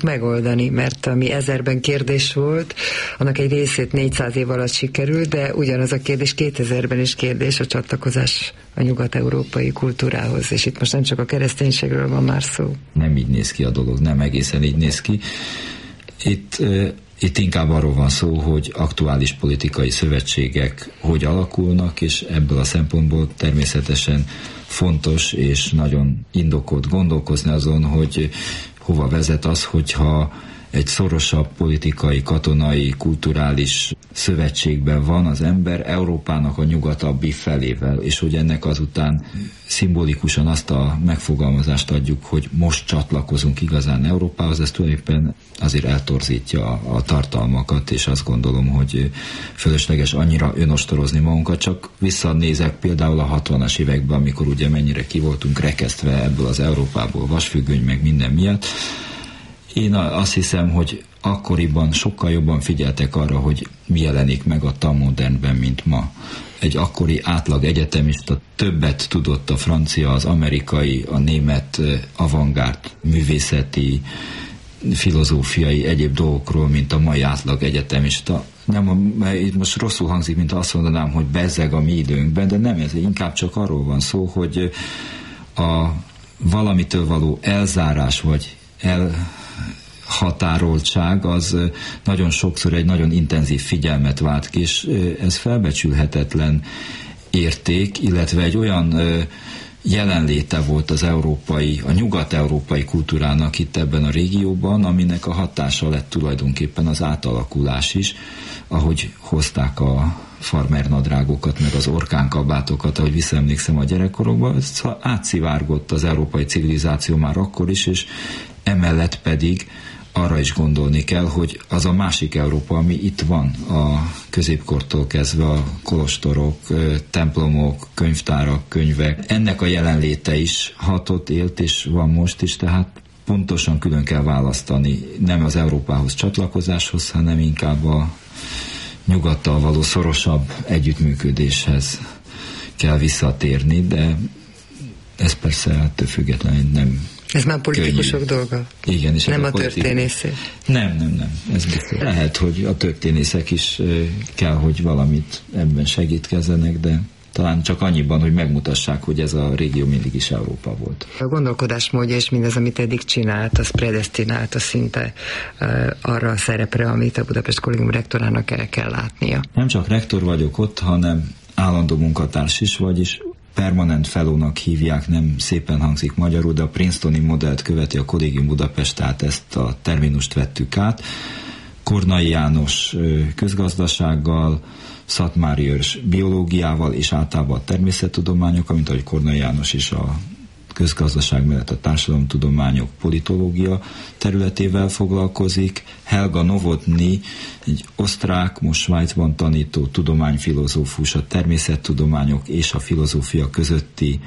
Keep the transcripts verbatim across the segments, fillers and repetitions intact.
megoldani, mert ami ezerben kérdés volt, annak egy részét négyszáz év alatt sikerült, de ugyanaz a kérdés kétezerben is kérdés, a csatlakozás a nyugat-európai kultúrához, és itt most nem csak a kereszténységről van már szó. Nem így néz ki a dolog, nem egészen így néz ki. Itt, itt inkább arról van szó, hogy aktuális politikai szövetségek hogy alakulnak, és ebből a szempontból természetesen fontos és nagyon indokolt gondolkozni azon, hogy hova vezet az, hogyha egy szorosabb politikai, katonai, kulturális szövetségben van az ember Európának a nyugatabbi felével, és hogy ennek azután szimbolikusan azt a megfogalmazást adjuk, hogy most csatlakozunk igazán Európához, ez tulajdonképpen azért eltorzítja a, a tartalmakat, és azt gondolom, hogy fölösleges annyira önostorozni magunkat, csak visszanézek például a hatvanas években, amikor ugye mennyire ki voltunk rekesztve ebből az Európából, vasfüggöny meg minden miatt. Én azt hiszem, hogy akkoriban sokkal jobban figyeltek arra, hogy mi jelenik meg a tanmodernben, mint ma. Egy akkori átlag egyetemista többet tudott a francia, az amerikai, a német avantgárd művészeti, filozófiai, egyéb dolgokról, mint a mai átlag egyetemista. Nem, itt most rosszul hangzik, mint azt mondanám, hogy bezzeg a mi időnkben, de nem, ez inkább csak arról van szó, hogy a valamitől való elzárás, vagy el határoltság az nagyon sokszor egy nagyon intenzív figyelmet vált ki, és ez felbecsülhetetlen érték, illetve egy olyan jelenléte volt az európai, a nyugat-európai kultúrának itt ebben a régióban, aminek a hatása lett tulajdonképpen az átalakulás is, ahogy hozták a farmernadrágokat, meg az orkánkabátokat, ahogy visszaemlékszem a gyerekkorokban, ez átszivárgott az európai civilizáció már akkor is, és emellett pedig arra is gondolni kell, hogy az a másik Európa, ami itt van a középkortól kezdve, a kolostorok, templomok, könyvtárak, könyvek, ennek a jelenléte is hatott, élt és van most is, tehát pontosan külön kell választani, nem az Európához csatlakozáshoz, hanem inkább a nyugattal való szorosabb együttműködéshez kell visszatérni, de ez persze ettől függetlenül nem ez már politikusok könnyű dolga. Igen, és nem a, a történészé. Nem, nem, nem. Ez biztos. Lehet, hogy a történészek is kell, hogy valamit ebben segítkezzenek, de talán csak annyiban, hogy megmutassák, hogy ez a régió mindig is Európa volt. A gondolkodásmódja és mindez, amit eddig csinált, az predesztinálta szinte uh, arra a szerepre, amit a Budapest Kollégium rektorának el kell látnia. Nem csak rektor vagyok ott, hanem állandó munkatárs is, vagyis permanent fellownak hívják, nem szépen hangzik magyarul, de a Princetoni modellt követi a Kollégium Budapest, tehát ezt a terminust vettük át. Kornai János közgazdasággal, Szatmári Őrs biológiával és általában a természettudományok, mint ahogy Kornai János is a közgazdaság mellett a társadalomtudományok, politológia területével foglalkozik. Helga Novotny, egy osztrák, most Svájcban tanító tudományfilozófus, a természettudományok és a filozófia közötti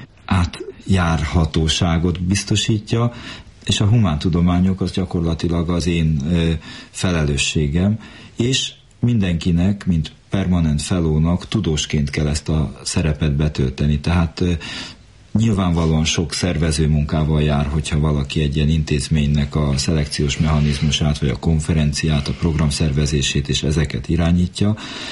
átjárhatóságot biztosítja, és a humántudományok az gyakorlatilag az én ö, felelősségem, és mindenkinek, mint permanent fellownak tudósként kell ezt a szerepet betölteni, tehát ö, nyilvánvalóan sok szervező munkával jár, hogyha valaki egy ilyen intézménynek a szelekciós mechanizmusát, vagy a konferenciát, a programszervezését és ezeket irányítja,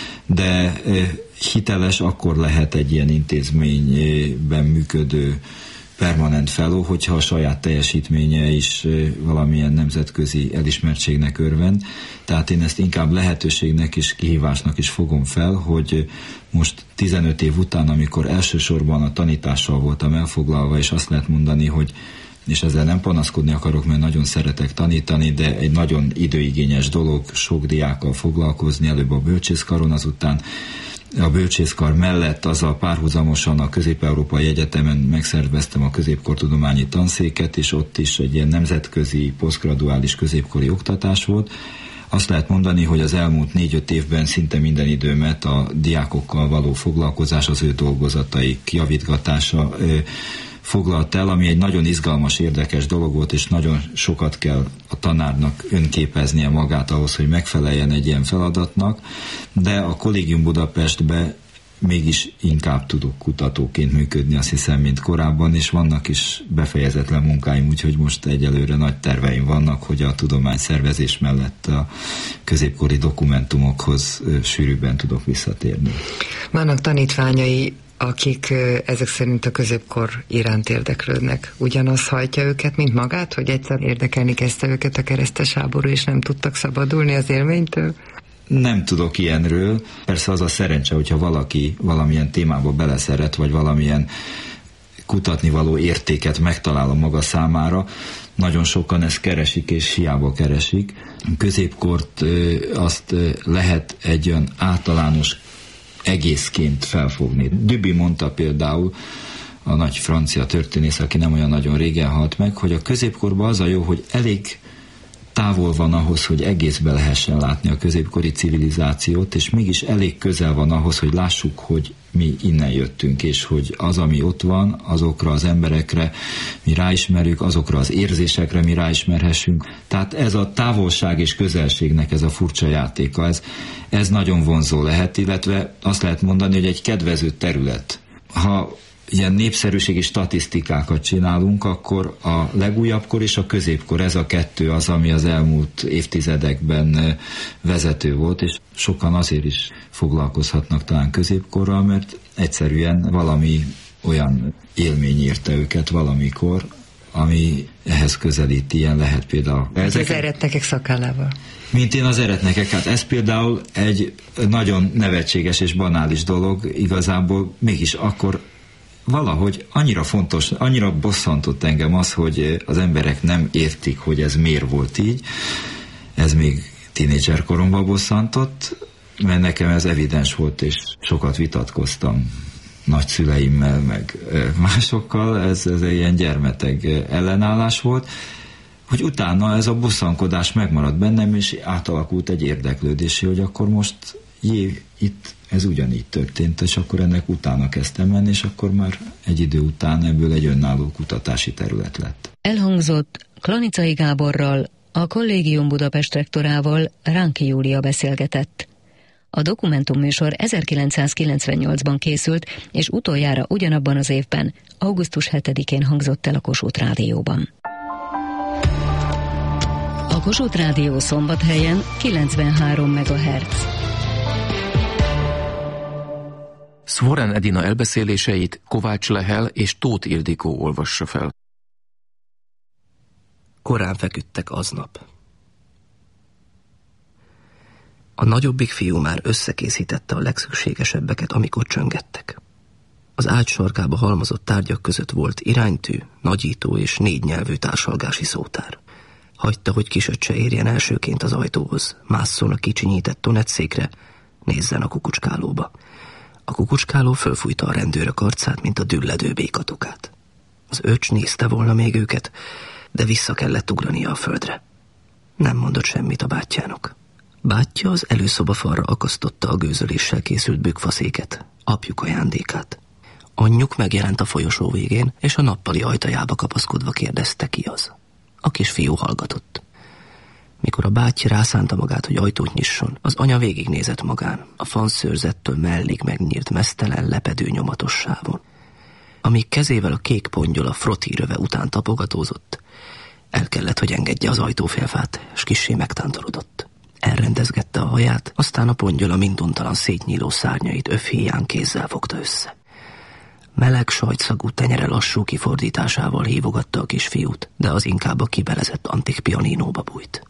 de hiteles akkor lehet egy ilyen intézményben működő permanent fellow, hogyha a saját teljesítménye is valamilyen nemzetközi elismertségnek örvend. Tehát én ezt inkább lehetőségnek és kihívásnak is fogom fel, hogy most tizenöt év után, amikor elsősorban a tanítással voltam elfoglalva, és azt lehet mondani, hogy és ezzel nem panaszkodni akarok, mert nagyon szeretek tanítani, de egy nagyon időigényes dolog sok diákkal foglalkozni, előbb a bölcsészkaron, azután a bölcsészkar mellett azzal párhuzamosan a Közép-Európai Egyetemen megszerveztem a középkortudományi tanszéket, és ott is egy ilyen nemzetközi, posztgraduális középkori oktatás volt. Azt lehet mondani, hogy az elmúlt négy-öt évben szinte minden időmet a diákokkal való foglalkozás, az ő dolgozataik javítgatása foglalt el, ami egy nagyon izgalmas, érdekes dolog volt, és nagyon sokat kell a tanárnak önképeznie magát ahhoz, hogy megfeleljen egy ilyen feladatnak, de a Kollégium Budapestbe mégis inkább tudok kutatóként működni, azt hiszem, mint korábban, és vannak is befejezetlen munkáim, úgyhogy most egyelőre nagy terveim vannak, hogy a tudományszervezés mellett a középkori dokumentumokhoz sűrűbben tudok visszatérni. Vannak tanítványai, akik ezek szerint a középkor iránt érdeklődnek. Ugyanaz hajtja őket, mint magát, hogy egyszer érdekelni kezdte őket a keresztes háború, és nem tudtak szabadulni az élménytől? Nem tudok ilyenről. Persze az a szerencse, hogyha valaki valamilyen témába beleszeret, vagy valamilyen kutatni való értéket megtalál a maga számára. Nagyon sokan ezt keresik, és hiába keresik. Középkort azt lehet egy olyan általános egészként felfogni. Duby mondta például, a nagy francia történész, aki nem olyan nagyon régen halt meg, hogy a középkorban az a jó, hogy elég távol van ahhoz, hogy egészbe lehessen látni a középkori civilizációt, és mégis elég közel van ahhoz, hogy lássuk, hogy mi innen jöttünk, és hogy az, ami ott van, azokra az emberekre mi ráismerjük, azokra az érzésekre mi ráismerhessünk. Tehát ez a távolság és közelségnek ez a furcsa játéka, ez, ez nagyon vonzó lehet, illetve azt lehet mondani, hogy egy kedvező terület. Ha ilyen népszerűségi statisztikákat csinálunk, akkor a legújabbkor és a középkor, ez a kettő az, ami az elmúlt évtizedekben vezető volt, és sokan azért is foglalkozhatnak talán középkorral, mert egyszerűen valami olyan élmény érte őket valamikor, ami ehhez közelít, ilyen lehet például. Ezek... Az eretnekek szakállával. Mint én az eretnekek, hát ez például egy nagyon nevetséges és banális dolog, igazából mégis akkor valahogy annyira fontos, annyira bosszantott engem az, hogy az emberek nem értik, hogy ez miért volt így. Ez még tínédzser koromban bosszantott, mert nekem ez evidens volt, és sokat vitatkoztam nagyszüleimmel, meg másokkal, ez, ez egy ilyen gyermeteg ellenállás volt, hogy utána ez a bosszankodás megmaradt bennem, és átalakult egy érdeklődési, hogy akkor most jé, itt ez ugyanígy történt, és akkor ennek utána kezdtem menni, és akkor már egy idő után ebből egy önálló kutatási terület lett. Elhangzott Klanicai Gáborral, a Kollégium Budapest rektorával, Ránki Júlia beszélgetett. A dokumentumműsor ezerkilencszázkilencvennyolcban készült, és utoljára ugyanabban az évben, augusztus hetedikén hangzott el a Kossuth Rádióban. A Kossuth Rádió Szombathelyen kilencvenhárom megahertz. Szvoren Edina elbeszéléseit Kovács Lehel és Tóth Ildikó olvassa fel. Korán feküdtek aznap. A nagyobbik fiú már összekészítette a legszükségesebbeket, amikor csöngettek. Az ágy sarkába halmozott tárgyak között volt iránytű, nagyító és négy nyelvű társalgási szótár. Hagyta, hogy kisöccse érjen elsőként az ajtóhoz, másszon a kicsinyített tonetszékre, nézzen a kukucskálóba. A kukucskáló fölfújta a rendőrök arcát, mint a dülledő békatokát. Az öcs nézte volna még őket, de vissza kellett ugrania a földre. Nem mondott semmit a bátyjának. Bátyja az előszoba falra akasztotta a gőzöléssel készült bükfaszéket, apjuk ajándékát. Anyjuk megjelent a folyosó végén, és a nappali ajtajába kapaszkodva kérdezte, ki az. A kisfiú hallgatott. Mikor a bátyja rászánta magát, hogy ajtót nyisson, az anya végignézett magán, a fanszőrzettől mellig megnyírt meztelen, lepedő nyomatos sávon. Amíg kezével a kék pongyola frotíröve után tapogatózott, el kellett, hogy engedje az ajtófélfát, s kissé megtántorodott. Elrendezgette a haját, aztán a pongyola minduntalan szétnyíló szárnyait öfhéján kézzel fogta össze. Meleg sajtszagú tenyere lassú kifordításával hívogatta a kisfiút, de az inkább a kibelezett antik pianinóba bújt.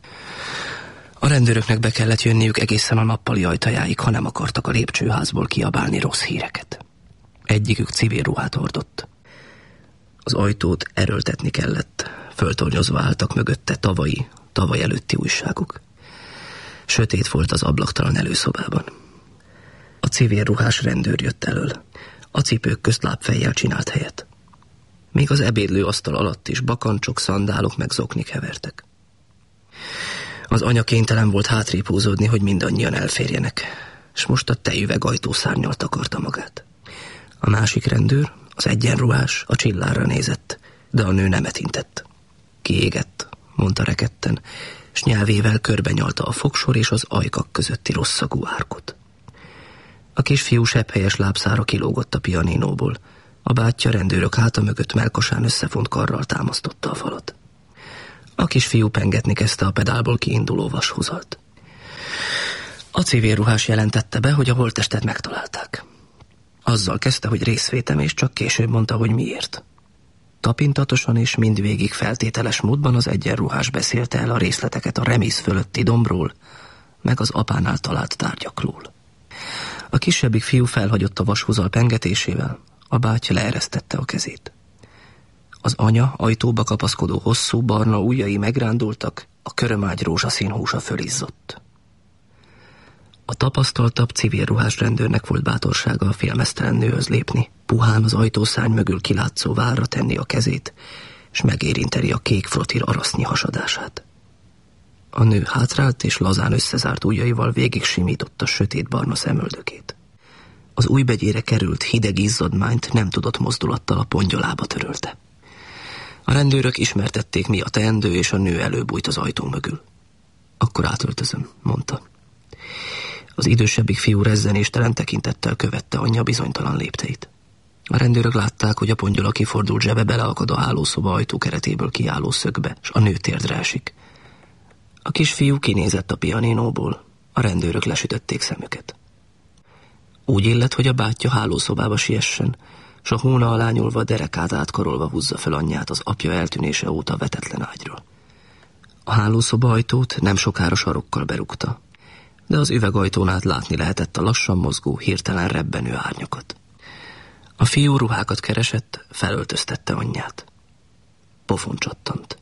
A rendőröknek be kellett jönniük egészen a nappali ajtajáig, ha nem akartak a lépcsőházból kiabálni rossz híreket. Egyikük civil ruhát hordott. Az ajtót erőltetni kellett, föltornyozva álltak mögötte tavalyi, tavaly előtti újságok. Sötét volt az ablaktalan előszobában. A civil ruhás rendőr jött elől. A cipők közt lábfejjel csinált helyet. Még az ebédlő asztal alatt is bakancsok, szandálok meg zoknik hevertek. Az anya kénytelen volt hátrébb húzódni, hogy mindannyian elférjenek, és most a tejüveg ajtószárnnyal takarta magát. A másik rendőr, az egyenruhás, a csillárra nézett, de a nő nem etintett. Kiégett, mondta rekedten, s nyelvével körbenyalta a fogsor és az ajkak közötti rosszagú árkot. A kisfiú sebhelyes lábszára kilógott a pianinóból. A bátyja rendőrök háta mögött mellkasán összefont karral támasztotta a falat. A kisfiú pengetni kezdte a pedálból kiinduló vashúzalt. A civil ruhás jelentette be, hogy a holttestet megtalálták. Azzal kezdte, hogy részvétem, és csak később mondta, hogy miért. Tapintatosan és mindvégig feltételes módban az egyenruhás beszélte el a részleteket a remész fölötti dombról, meg az apánál talált tárgyakról. A kisebbik fiú felhagyott a vashúzal pengetésével, a bátyja leeresztette a kezét. Az anya ajtóba kapaszkodó hosszú barna ujjai megrándultak, a körömágy rózsaszín húsa fölizzott. A tapasztaltabb civil ruhás rendőrnek volt bátorsága a félmeztelen nőhöz lépni, puhán az ajtószárny mögül kilátszó várra tenni a kezét, és megérinteni a kék frotír arasznyi hasadását. A nő hátrált és lazán összezárt ujjaival végig simította sötét barna szemöldökét. Az ujjbegyére került hideg izzadmányt nem tudott mozdulattal a pongyolába törölte. A rendőrök ismertették, mi a teendő, és a nő előbújt az ajtó mögül. Akkor átöltözöm, mondta. Az idősebbik fiú rezzenéstelen tekintettel követte anyja bizonytalan lépteit. A rendőrök látták, hogy a pongyola kifordult zsebe beleakad a hálószoba ajtó keretéből kiálló szögbe, és a nő térdre esik. A kisfiú kinézett a pianinóból, a rendőrök lesütötték szemüket. Úgy illett, hogy a bátyja hálószobába siessen, s a hóna alá nyúlva derekát átkarolva húzza fel anyját az apja eltűnése óta vetetlen ágyról. A hálószoba ajtót nem sokára sarokkal berúgta, de az üvegajtón át látni lehetett a lassan mozgó, hirtelen rebbenő árnyakat. A fiú ruhákat keresett, felöltöztette anyját. Pofon csattant.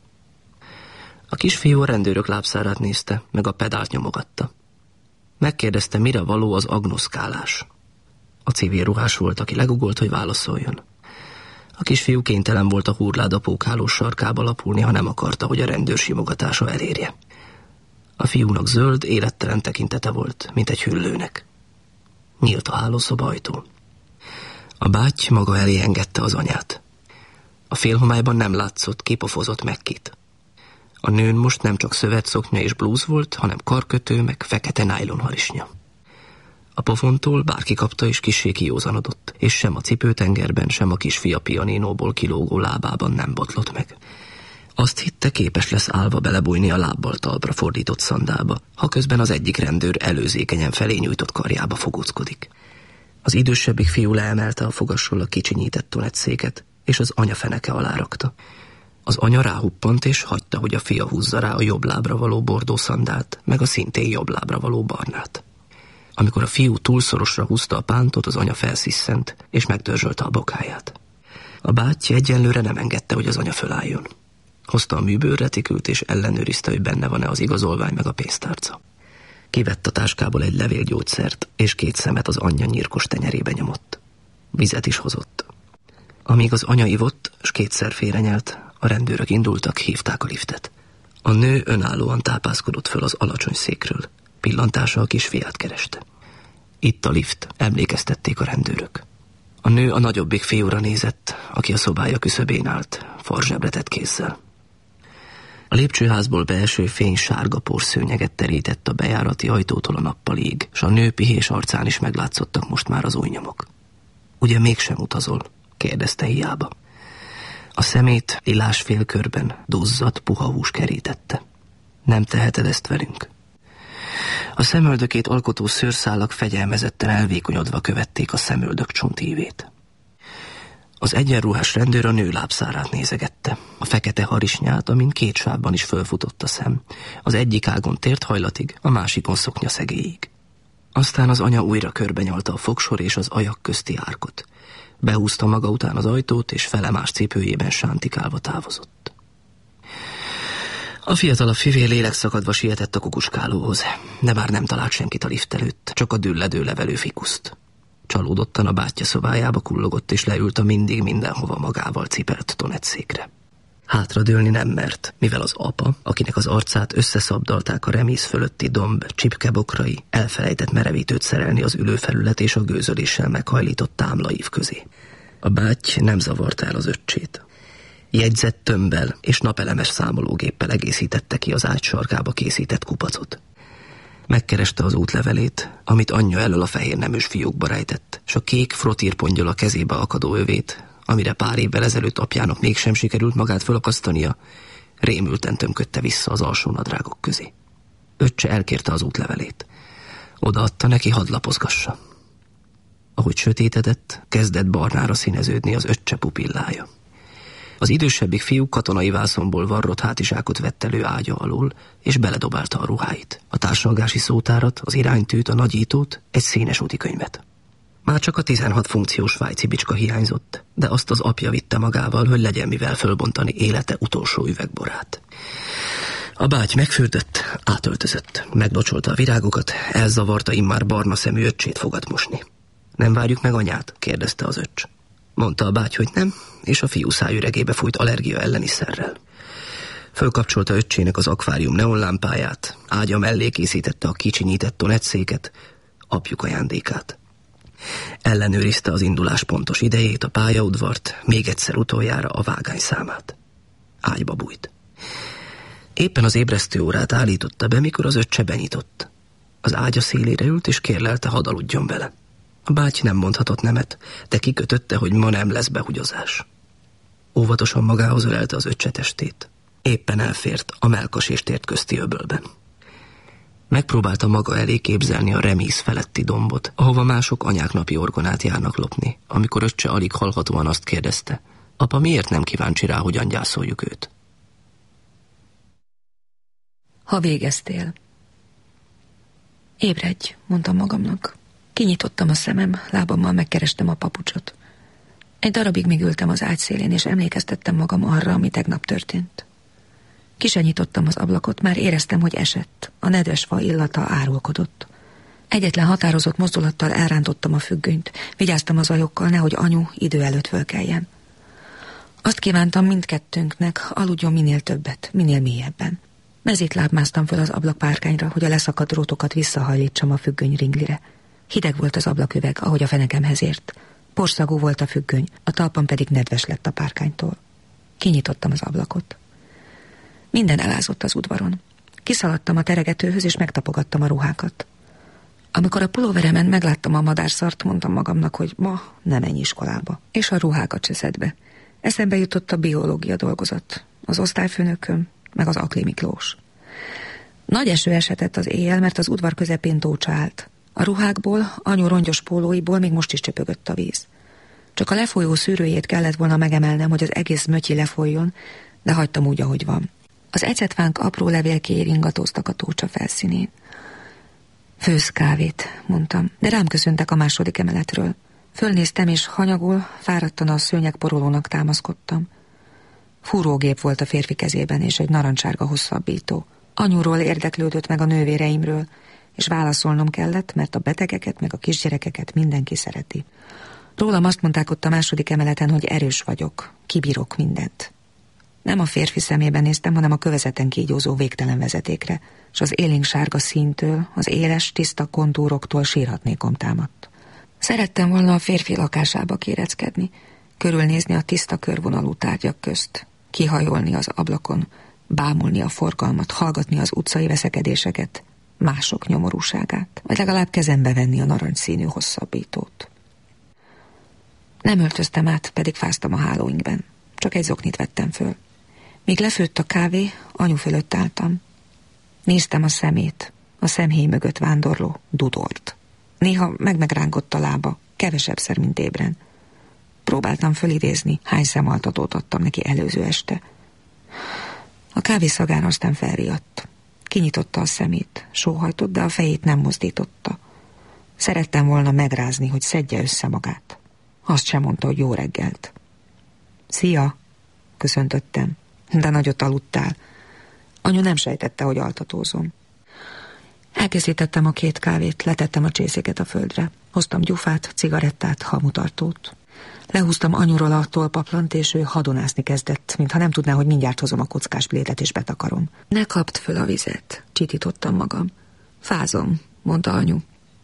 A kisfiú a rendőrök lábszárát nézte, meg a pedált nyomogatta. Megkérdezte, mire való az agnoszkálás. A civil ruhás volt, aki legugolt, hogy válaszoljon. A kisfiú kénytelen volt a hurláda pókhálós sarkába lapulni, ha nem akarta, hogy a rendőr simogatása elérje. A fiúnak zöld, élettelen tekintete volt, mint egy hüllőnek. Nyílt a hálószoba ajtó. A báty maga elé engedte az anyát. A félhomályban nem látszott, kipofozott Mekkit. A nőn most nem csak szövetszoknya és blúz volt, hanem karkötő, meg fekete nájlonharisnya. A pofontól bárki kapta és kissé kijózanodott, és sem a cipőtengerben, sem a kisfia pianinóból kilógó lábában nem botlott meg. Azt hitte, képes lesz állva belebújni a lábbal talpra fordított szandálba, ha közben az egyik rendőr előzékenyen felé nyújtott karjába fogóckodik. Az idősebbik fiú leemelte a fogasról a kicsinyített tonetszéket, és az anya feneke alá rakta. Az anya ráhuppant, és hagyta, hogy a fia húzza rá a jobb lábra való bordó szandált, meg a szintén jobb lábra való barnát. Amikor a fiú túlszorosra húzta a pántot, az anya felsziszent, és megdörzsölte a bokáját. A bátyja egyenlőre nem engedte, hogy az anya fölálljon. Hozta a műbőrretikült, és ellenőrizte, hogy benne van-e az igazolvány meg a pénztárca. Kivett a táskából egy levélgyógyszert, és két szemet az anyja nyírkos tenyerébe nyomott. Vizet is hozott. Amíg az anya ivott, s kétszer félrenyelt, a rendőrök indultak, hívták a liftet. A nő önállóan tápászkodott föl az alacsony székről. Pillantása a kisfiát kereste. Itt a lift, emlékeztették a rendőrök. A nő a nagyobbik fiúra nézett, aki a szobája küszöbén állt, farzsebretett kézzel. A lépcsőházból beeső fény sárga porszőnyeget terített a bejárati ajtótól a nappalig, s a nő pihés arcán is meglátszottak most már az ujjnyomok. Ugye mégsem utazol? Kérdezte hiába. A szemét lilás félkörben duzzadt puha hús kerítette. Nem teheted ezt velünk? A szemöldökét alkotó szőrszálak fegyelmezetten elvékonyodva követték a szemöldök csontívét. Az egyenruhás rendőr a nő lábszárát nézegette, a fekete harisnyát, amin két sávban is fölfutott a szem, az egyik ágon tért hajlatig, a másikon szoknya szegélyig. Aztán az anya újra körbenyalta a fogsor és az ajak közti árkot. Behúzta maga után az ajtót, és felemás cipőjében sántikálva távozott. A fiatalabb fivér lélekszakadva sietett a kukuskálóhoz, de már nem talált senkit a lift előtt, csak a dülledő levelő fikuszt. Csalódottan a bátyja szobájába kullogott, és leült a mindig mindenhova magával cipelt tonetszékre. Hátradőlni nem mert, mivel az apa, akinek az arcát összeszabdalták a remész fölötti domb csipkebokrai, elfelejtett merevítőt szerelni az ülőfelület és a gőzöléssel meghajlított támlaív közé. A báty nem zavarta el az öccsét. Jegyzett tömbbel és napelemes számológéppel egészítette ki az ágy sarkába készített kupacot. Megkereste az útlevelét, amit anyja elől a fehér neműs fiókba rejtett, s a kék frotírpongyol a kezébe akadó övét, amire pár évvel ezelőtt apjának mégsem sikerült magát fölakasztania, rémülten tömködte vissza az alsó nadrágok közé. Öccse elkérte az útlevelét. Odaadta neki, hadd lapozgassa. Ahogy sötétedett, kezdett barnára színeződni az öccse pupillája. Az idősebbik fiú katonai vászonból varrott hátizsákot vett elő ágya alól, és beledobálta a ruháit, a társalgási szótárat, az iránytűt, a nagyítót, egy színes útikönyvet. Már csak a tizenhat funkciós svájci bicska hiányzott, de azt az apja vitte magával, hogy legyen mivel fölbontani élete utolsó üvegborát. A báty megfürdött, átöltözött, meglocsolta a virágokat, elzavarta immár barna szemű öccsét fogat mosni. Nem várjuk meg anyát? kérdezte az öccs. Mondta a báty, hogy nem, és a fiú szájüregébe fújt allergia elleni szerrel. Fölkapcsolta öccsének az akvárium neonlámpáját, ágya mellé készítette a kicsinyített tonetszéket, apjuk ajándékát. Ellenőrizte az indulás pontos idejét, a pályaudvart, még egyszer utoljára a vágány számát. Ágyba bújt. Éppen az ébresztő órát állította be, mikor az öccse benyitott. Az ágya szélére ült, és kérlelte, hadd aludjon vele. A báty nem mondhatott nemet, de kikötötte, hogy ma nem lesz behugyozás. Óvatosan magához ölelte az öccse testét. Éppen elfért a Mellkas és Tért közti öbölben. Megpróbálta maga elé képzelni a remíz feletti dombot, ahova mások anyák napi orgonát járnak lopni, amikor öccse alig hallhatóan azt kérdezte: apa, miért nem kíváncsi rá, hogyan gyászoljuk őt? Ha végeztél. Ébredj, mondtam magamnak. Kinyitottam a szemem, lábammal megkerestem a papucsot. Egy darabig még ültem az ágy szélén, és emlékeztettem magam arra, ami tegnap történt. Ki se nyitottam az ablakot, már éreztem, hogy esett. A nedves fa illata árulkodott. Egyetlen határozott mozdulattal elrántottam a függönyt. Vigyáztam az ajokkal, nehogy anyu idő előtt fölkeljen. Azt kívántam mindkettőnknek, aludjon minél többet, minél mélyebben. Mezítláb másztam föl az ablakpárkányra, hogy a leszakadt drótokat visszahajlítsam a függöny ringlire. Hideg volt az ablaküveg, ahogy a fenekemhez ért. Porszagú volt a függöny, a talpam pedig nedves lett a párkánytól. Kinyitottam az ablakot. Minden elázott az udvaron. Kiszaladtam a teregetőhöz, és megtapogattam a ruhákat. Amikor a pulóveremen megláttam a madárszart, mondtam magamnak, hogy ma nem menj iskolába. És a ruhákat se szed be. Eszembe jutott a biológia dolgozat, az osztályfőnököm, meg az Akli Miklós. Nagy eső esetett az éjjel, mert az udvar közepén tócsa állt. A ruhákból, anyu rongyos pólóiból még most is csöpögött a víz. Csak a lefolyó szűrőjét kellett volna megemelnem, hogy az egész mötyi lefolyjon, de hagytam úgy, ahogy van. Az ecetvánk apró levélkéi ringatóztak a tócsa felszínén. Főz kávét, mondtam, de rám köszöntek a második emeletről. Fölnéztem, és hanyagul, fáradtan a szőnyegporolónak támaszkodtam. Fúrógép volt a férfi kezében, és egy narancsárga hosszabbító. Anyúról érdeklődött meg a nővéreimről, és válaszolnom kellett, mert a betegeket meg a kisgyerekeket mindenki szereti. Rólam azt mondták ott a második emeleten, hogy erős vagyok, kibírok mindent. Nem a férfi szemében néztem, hanem a kövezeten kígyózó végtelen vezetékre, és az élénk sárga színtől, az éles, tiszta kontúroktól sírhatnékom támadt. Szerettem volna a férfi lakásába kéreckedni, körülnézni a tiszta körvonalú tárgyak közt, kihajolni az ablakon, bámulni a forgalmat, hallgatni az utcai veszekedéseket, mások nyomorúságát, vagy legalább kezembe venni a narancsszínű hosszabbítót. Nem öltöztem át, pedig fáztam a hálóinkben. Csak egy zoknit vettem föl. Míg lefőtt a kávé, anyu fölött álltam. Néztem a szemét, a szemhéj mögött vándorló Dudort. Néha meg-megrántott a lába, kevesebbszer, mint ébren. Próbáltam fölidézni, hány szemaltatót adtam neki előző este. A kávé szagán aztán felriadt. Kinyitotta a szemét, sóhajtott, de a fejét nem mozdította. Szerettem volna megrázni, hogy szedje össze magát. Azt sem mondta, hogy jó reggelt. Szia, köszöntöttem, de nagyot aludtál. Anyu nem sejtette, hogy altatózom. Elkészítettem a két kávét, letettem a csészéket a földre. Hoztam gyufát, cigarettát, hamutartót. Lehúztam anyuról a tollpaplant, és ő hadonászni kezdett, mintha nem tudná, hogy mindjárt hozom a kockás plétet, és betakarom. Ne kapd föl a vizet, csitítottam magam. Fázom, mondta anyu.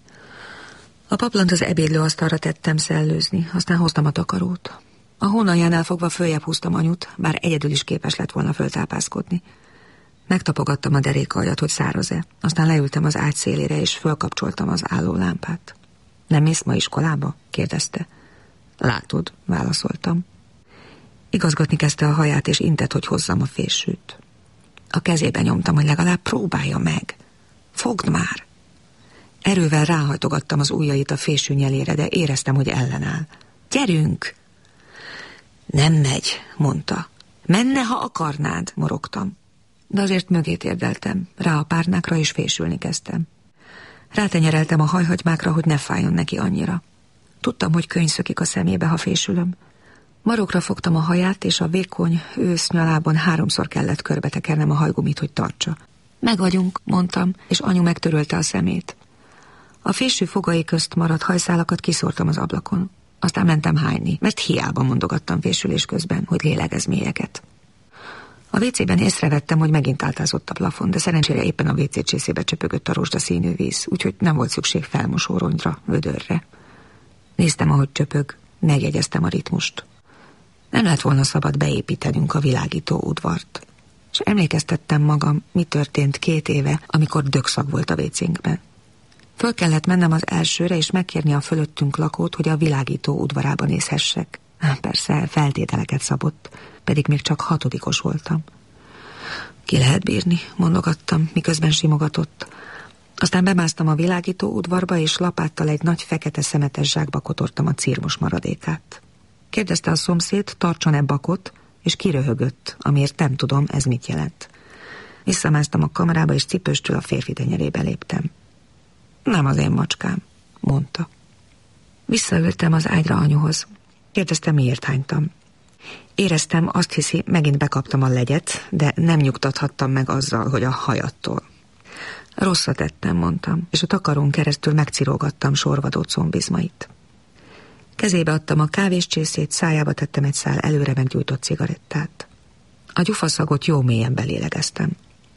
A paplant az ebédlőasztalra tettem szellőzni, aztán hoztam a takarót. A hónaljánál fogva följebb húztam anyut, bár egyedül is képes lett volna föltápászkodni. Megtapogattam a derékaljat, hogy száraz-e. Aztán leültem az ágy szélére, és fölkapcsoltam az álló lámpát. Nem mész ma iskolába? kérdezte. Látod, válaszoltam. Igazgatni kezdte a haját, és intett, hogy hozzam a fésűt. A kezébe nyomtam, hogy legalább próbálja meg. Fogd már! Erővel ráhajtogattam az ujjait a fésű nyelére, de éreztem, hogy ellenáll. Gyerünk! Nem megy, mondta. Menne, ha akarnád, morogtam. De azért mögé térdeltem, rá a párnákra, és fésülni kezdtem. Rátenyereltem a hajhagymákra, hogy ne fájjon neki annyira. Tudtam, hogy könyv szökik a szemébe, ha fésülöm. Marokra fogtam a haját, és a vékony ősznyalában háromszor kellett körbetekernem a hajgumit, hogy tartsa. Meg vagyunk, mondtam, és anyu megtörölte a szemét. A fésű fogai közt maradt hajszálakat kiszórtam az ablakon. Aztán mentem hányni, mert hiába mondogattam fésülés közben, hogy lélegez mélyeket. A vécében észrevettem, hogy megint áltázott a plafon, de szerencsére éppen a vécé csészébe csöpögött a rozsdaszínű víz, úgyhogy nem volt szükség felmosórongyra, vödörre. Néztem, ahogy csöpög, megjegyeztem a ritmust. Nem lett volna szabad beépítenünk a világító udvart. És emlékeztettem magam, mi történt két éve, amikor dögszag volt a vécénkben. Föl kellett mennem az elsőre, és megkérni a fölöttünk lakót, hogy a világító udvarába nézhessek. Persze feltételeket szabott, pedig még csak hatodikos voltam. Ki lehet bírni, mondogattam, miközben simogatott. Aztán bemásztam a világító udvarba, és lapáttal egy nagy fekete szemetes zsákba kotortam a círmos maradékát. Kérdezte a szomszéd, tartson-e bakot, és kiröhögött, amiért nem tudom, ez mit jelent. Visszamásztam a kamerába, és cipőstől a férfi tenyerébe léptem. Nem az én macskám, mondta. Visszaültem az ágyra anyuhoz. Kérdeztem, miért hánytam. Éreztem, azt hiszi, megint bekaptam a legyet, de nem nyugtathattam meg azzal, hogy a hajattól. Rosszat tettem, mondtam, és a takarón keresztül megcirógattam sorvadó combizmait. Kezébe adtam a kávéscsészét, szájába tettem egy szál előre meggyújtott cigarettát. A gyufaszagot jó mélyen belélegeztem.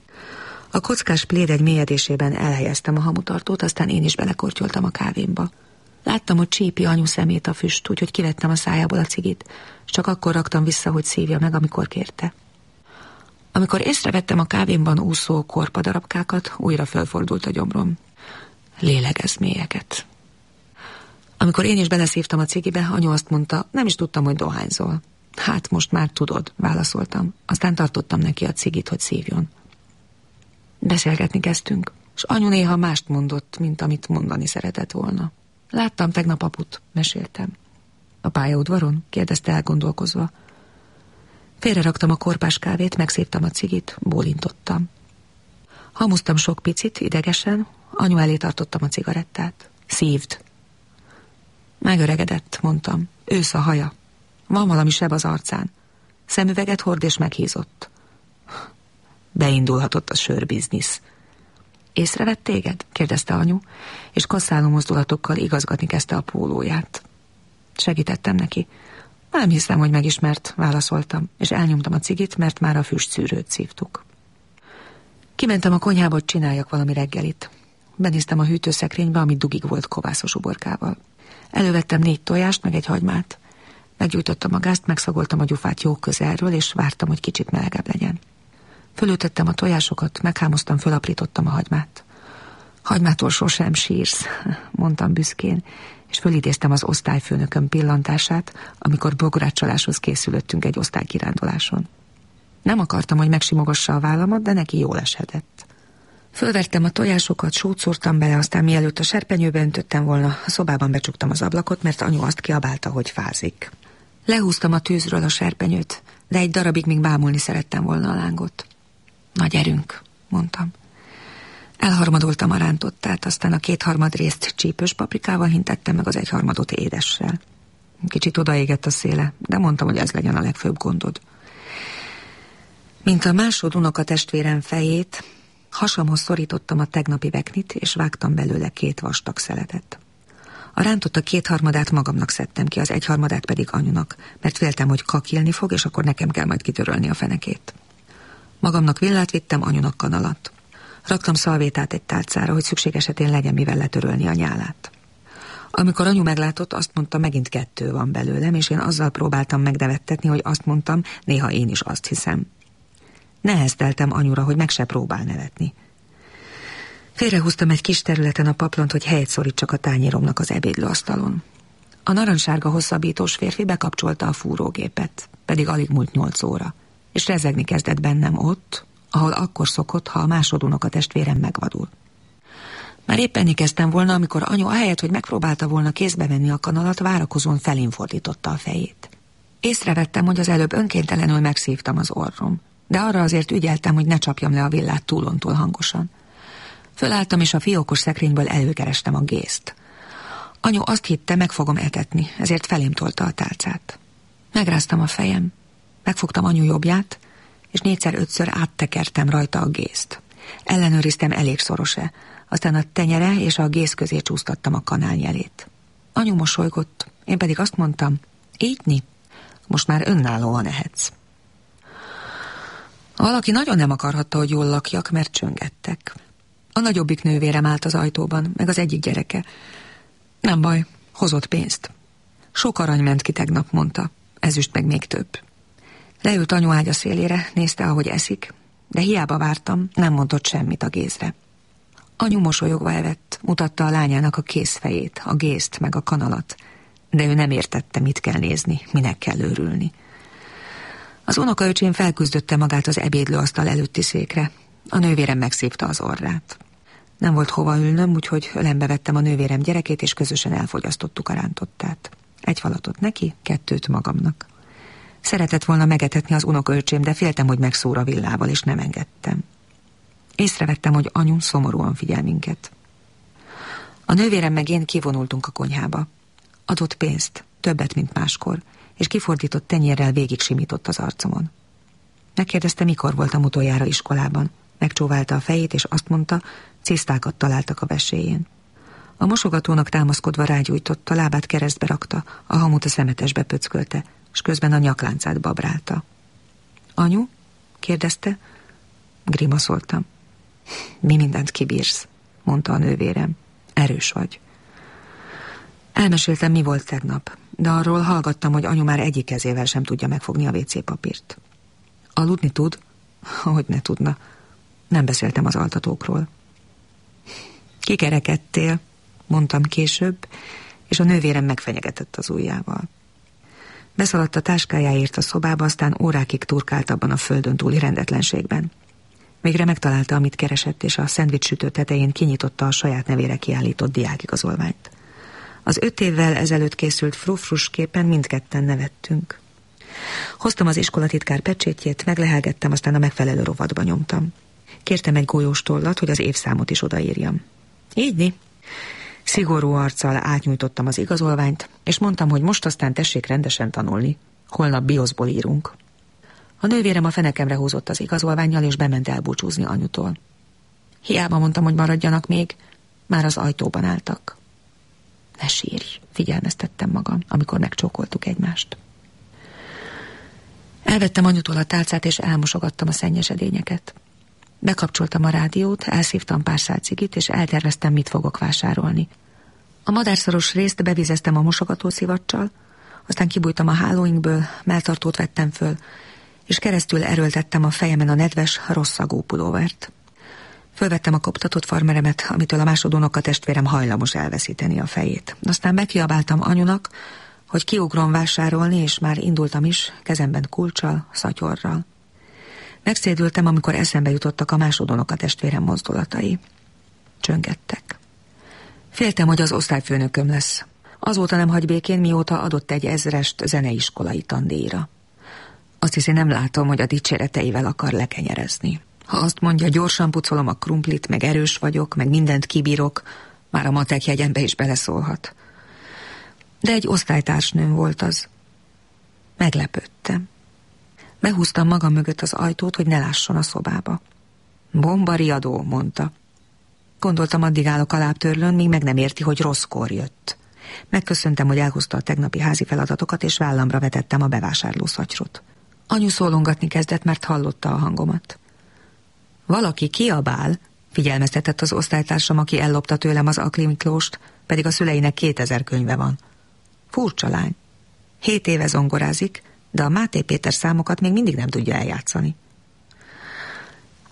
A kockás pléd egy mélyedésében elhelyeztem a hamutartót, aztán én is belekortyoltam a kávémba. Láttam, hogy csípi anyu szemét a füst, úgyhogy kivettem a szájából a cigit, és csak akkor raktam vissza, hogy szívja meg, amikor kérte. Amikor észrevettem a kávémban úszó korpadarabkákat, újra fölfordult a gyomrom. Lélegez mélyeket. Amikor én is beleszívtam a cigibe, anyu azt mondta, nem is tudtam, hogy dohányzol. Hát most már tudod, válaszoltam. Aztán tartottam neki a cigit, hogy szívjon. Beszélgetni kezdtünk, és anyu néha mást mondott, mint amit mondani szeretett volna. Láttam tegnap aput, meséltem. A pályaudvaron? Kérdezte elgondolkozva. Félreraktam a korpás kávét, megszívtam a cigit, bólintottam. Hamuztam sok picit, idegesen, anyu elé tartottam a cigarettát. Szívd! Megöregedett, mondtam. Ősz a haja. Van valami seb az arcán. Szemüveget hord és meghízott. Beindulhatott a sörbiznisz. Észrevett téged? Kérdezte anyu, és kasszáló mozdulatokkal igazgatni kezdte a pólóját. Segítettem neki. Nem hiszem, hogy megismert, válaszoltam, és elnyomtam a cigit, mert már a füstszűrőt szívtuk. Kimentem a konyhába, hogy csináljak valami reggelit. Benéztem a hűtőszekrénybe, ami dugig volt kovászos uborkával. Elővettem négy tojást, meg egy hagymát. Meggyújtottam a gázt, megszagoltam a gyufát jó közelről, és vártam, hogy kicsit melegebb legyen. Fölültettem a tojásokat, meghámoztam, fölaprítottam a hagymát. Hagymától sosem sírsz, mondtam büszkén, és fölidéztem az osztályfőnököm pillantását, amikor bográcsoláshoz készülöttünk egy osztálykiránduláson. Nem akartam, hogy megsimogassa a vállamat, de neki jól eshetett. Fölvertem a tojásokat, sót szórtam bele, aztán mielőtt a serpenyőbe öntöttem volna, a szobában becsuktam az ablakot, mert anyu azt kiabálta, hogy fázik. Lehúztam a tűzről a serpenyőt, de egy darabig még bámulni szerettem volna a lángot. Na gyerünk, mondtam. Elharmadoltam a rántottát, aztán a kétharmad részt csípős paprikával hintettem meg az egyharmadot édessel. Kicsit odaégett a széle, de mondtam, hogy ez legyen a legfőbb gondod. Mint a másod unokatestvérem fejét, hasamhoz szorítottam a tegnapi veknit, és vágtam belőle két vastag szeletet. A rántott a kétharmadát magamnak szedtem ki, az egyharmadát pedig anyunak, mert féltem, hogy kakilni fog, és akkor nekem kell majd kitörölni a fenekét. Magamnak villát vittem, anyunak kanalat. Raktam szalvétát egy tálcára, hogy szükség esetén legyen mivel letörölni a nyálát. Amikor anyu meglátott, azt mondta, megint kettő van belőlem, és én azzal próbáltam megnevettetni, hogy azt mondtam, néha én is azt hiszem. Nehezteltem anyura, hogy meg se próbál nevetni. Félrehúztam egy kis területen a paplont, hogy helyet szorítsak a tányéromnak az ebédlőasztalon. A narancssárga hosszabbítós férfi bekapcsolta a fúrógépet, pedig alig múlt nyolc óra, és rezegni kezdett bennem ott, ahol akkor szokott, ha a másodunok a testvérem megvadul. Már éppen kezdtem volna, amikor anyu ahelyett, hogy megpróbálta volna kézbe venni a kanalat, várakozón felén fordította a fejét. Észrevettem, hogy az előbb önkéntelenül megszívtam az orrom, de arra azért ügyeltem, hogy ne csapjam le a villát túlontúl hangosan. Fölálltam, és a fiókos szekrényből előkerestem a gészt. Anyu azt hitte, meg fogom etetni, ezért felém tolta a tálcát. Megráztam a fejem, megfogtam anyu jobbját, és négyszer-ötször áttekertem rajta a gészt. Ellenőriztem, elég szoros-e, aztán a tenyere és a gész közé csúsztattam a kanálnyelét. Anyu mosolygott, én pedig azt mondtam, így most már önállóan ehetsz. Valaki nagyon nem akarhatta, hogy jól lakjak, mert csöngettek. A nagyobbik nővérem állt az ajtóban, meg az egyik gyereke. Nem baj, hozott pénzt. Sok arany ment ki tegnap, mondta, ezüst meg még több. Leült anyu ágya szélére, nézte, ahogy eszik, de hiába vártam, nem mondott semmit a gézre. Anyu mosolyogva evett, mutatta a lányának a kézfejét, a gészt meg a kanalat, de ő nem értette, mit kell nézni, minek kell őrülni. Az unokaöcsém felküzdötte magát az ebédlőasztal előtti székre, a nővérem megszívta az orrát. Nem volt hova ülnöm, úgyhogy ölembe vettem a nővérem gyerekét, és közösen elfogyasztottuk a rántottát. Egy falatot neki, kettőt magamnak. Szeretett volna megetetni az unokaöcsém, de féltem, hogy megszór a villával, és nem engedtem. Észrevettem, hogy anyu szomorúan figyel minket. A nővérem meg én kivonultunk a konyhába. Adott pénzt, többet, mint máskor, és kifordított tenyérrel végig simított az arcomon. Megkérdezte, mikor voltam utoljára iskolában. Megcsóválta a fejét, és azt mondta, cisztákat találtak a veséjén. A mosogatónak támaszkodva rágyújtott, a lábát keresztbe rakta, a hamut a szemetesbe pöckölte, és közben a nyakláncát babrálta. Anyu? Kérdezte. Grimaszoltam. Mi mindent kibírsz, mondta a nővérem. Erős vagy. Elmeséltem, mi volt tegnap, de arról hallgattam, hogy anyu már egyik kezével sem tudja megfogni a vé cé papírt. Aludni tud? Hogy ne tudna. Nem beszéltem az altatókról. Kikerekedtél, mondtam később, és a nővérem megfenyegetett az ujjával. Beszaladt a táskájáért a szobába, aztán órákig turkált abban a földön túli rendetlenségben. Végre megtalálta, amit keresett, és a szendvicssütő tetején kinyitotta a saját nevére kiállított diákigazolványt. Az öt évvel ezelőtt készült frufrus képen mindketten nevettünk. Hoztam az iskolatitkár pecsétjét, meglehelgettem, aztán a megfelelő rovatba nyomtam. Kértem egy golyós tollat, hogy az évszámot is odaírjam. Ígyni. Szigorú arccal átnyújtottam az igazolványt, és mondtam, hogy most aztán tessék rendesen tanulni. Holnap bioszból írunk. A nővérem a fenekemre húzott az igazolvánnyal, és bement elbúcsúzni anyutól. Hiába mondtam, hogy maradjanak még, már az ajtóban álltak. Ne sírj, figyelmeztettem magam, amikor megcsókoltuk egymást. Elvettem anyutól a tálcát, és elmosogattam a szennyes edényeket. Bekapcsoltam a rádiót, elszívtam pár szál cigit, és elterveztem, mit fogok vásárolni. A madárszaros részt bevizeztem a mosogatószivacsal, aztán kibújtam a hálóinkből, melltartót vettem föl, és keresztül erőltettem a fejemen a nedves, rosszagú pulóvert. Fölvettem a koptatott farmeremet, amitől a másodunoka testvérem hajlamos elveszíteni a fejét. Aztán bekiabáltam anyunak, hogy kiugrom vásárolni, és már indultam is, kezemben kulccsal, szatyorral. Megszédültem, amikor eszembe jutottak a másodunoka testvérem mozdulatai. Csöngettek. Féltem, hogy az osztályfőnököm lesz. Azóta nem hagy békén, mióta adott egy ezrest zeneiskolai tandíjra. Azt hiszi, nem látom, hogy a dicséreteivel akar lekenyerezni. Ha azt mondja, gyorsan pucolom a krumplit, meg erős vagyok, meg mindent kibírok, már a matek jegyembe is beleszólhat. De egy osztálytársnőm volt az. Meglepődtem. Behúztam magam mögött az ajtót, hogy ne lásson a szobába. Bombariadó, mondta. Gondoltam, addig állok a lábtörlőn, míg meg nem érti, hogy rosszkor jött. Megköszöntem, hogy elhozta a tegnapi házi feladatokat, és vállamra vetettem a bevásárló szatyrot. Anyu szólongatni kezdett, mert hallotta a hangomat. Valaki kiabál, figyelmeztetett az osztálytársam, aki ellopta tőlem az Akli Miklóst, pedig a szüleinek kétezer könyve van. Furcsa lány. Hét éve zongorázik, de a Máté Péter számokat még mindig nem tudja eljátszani.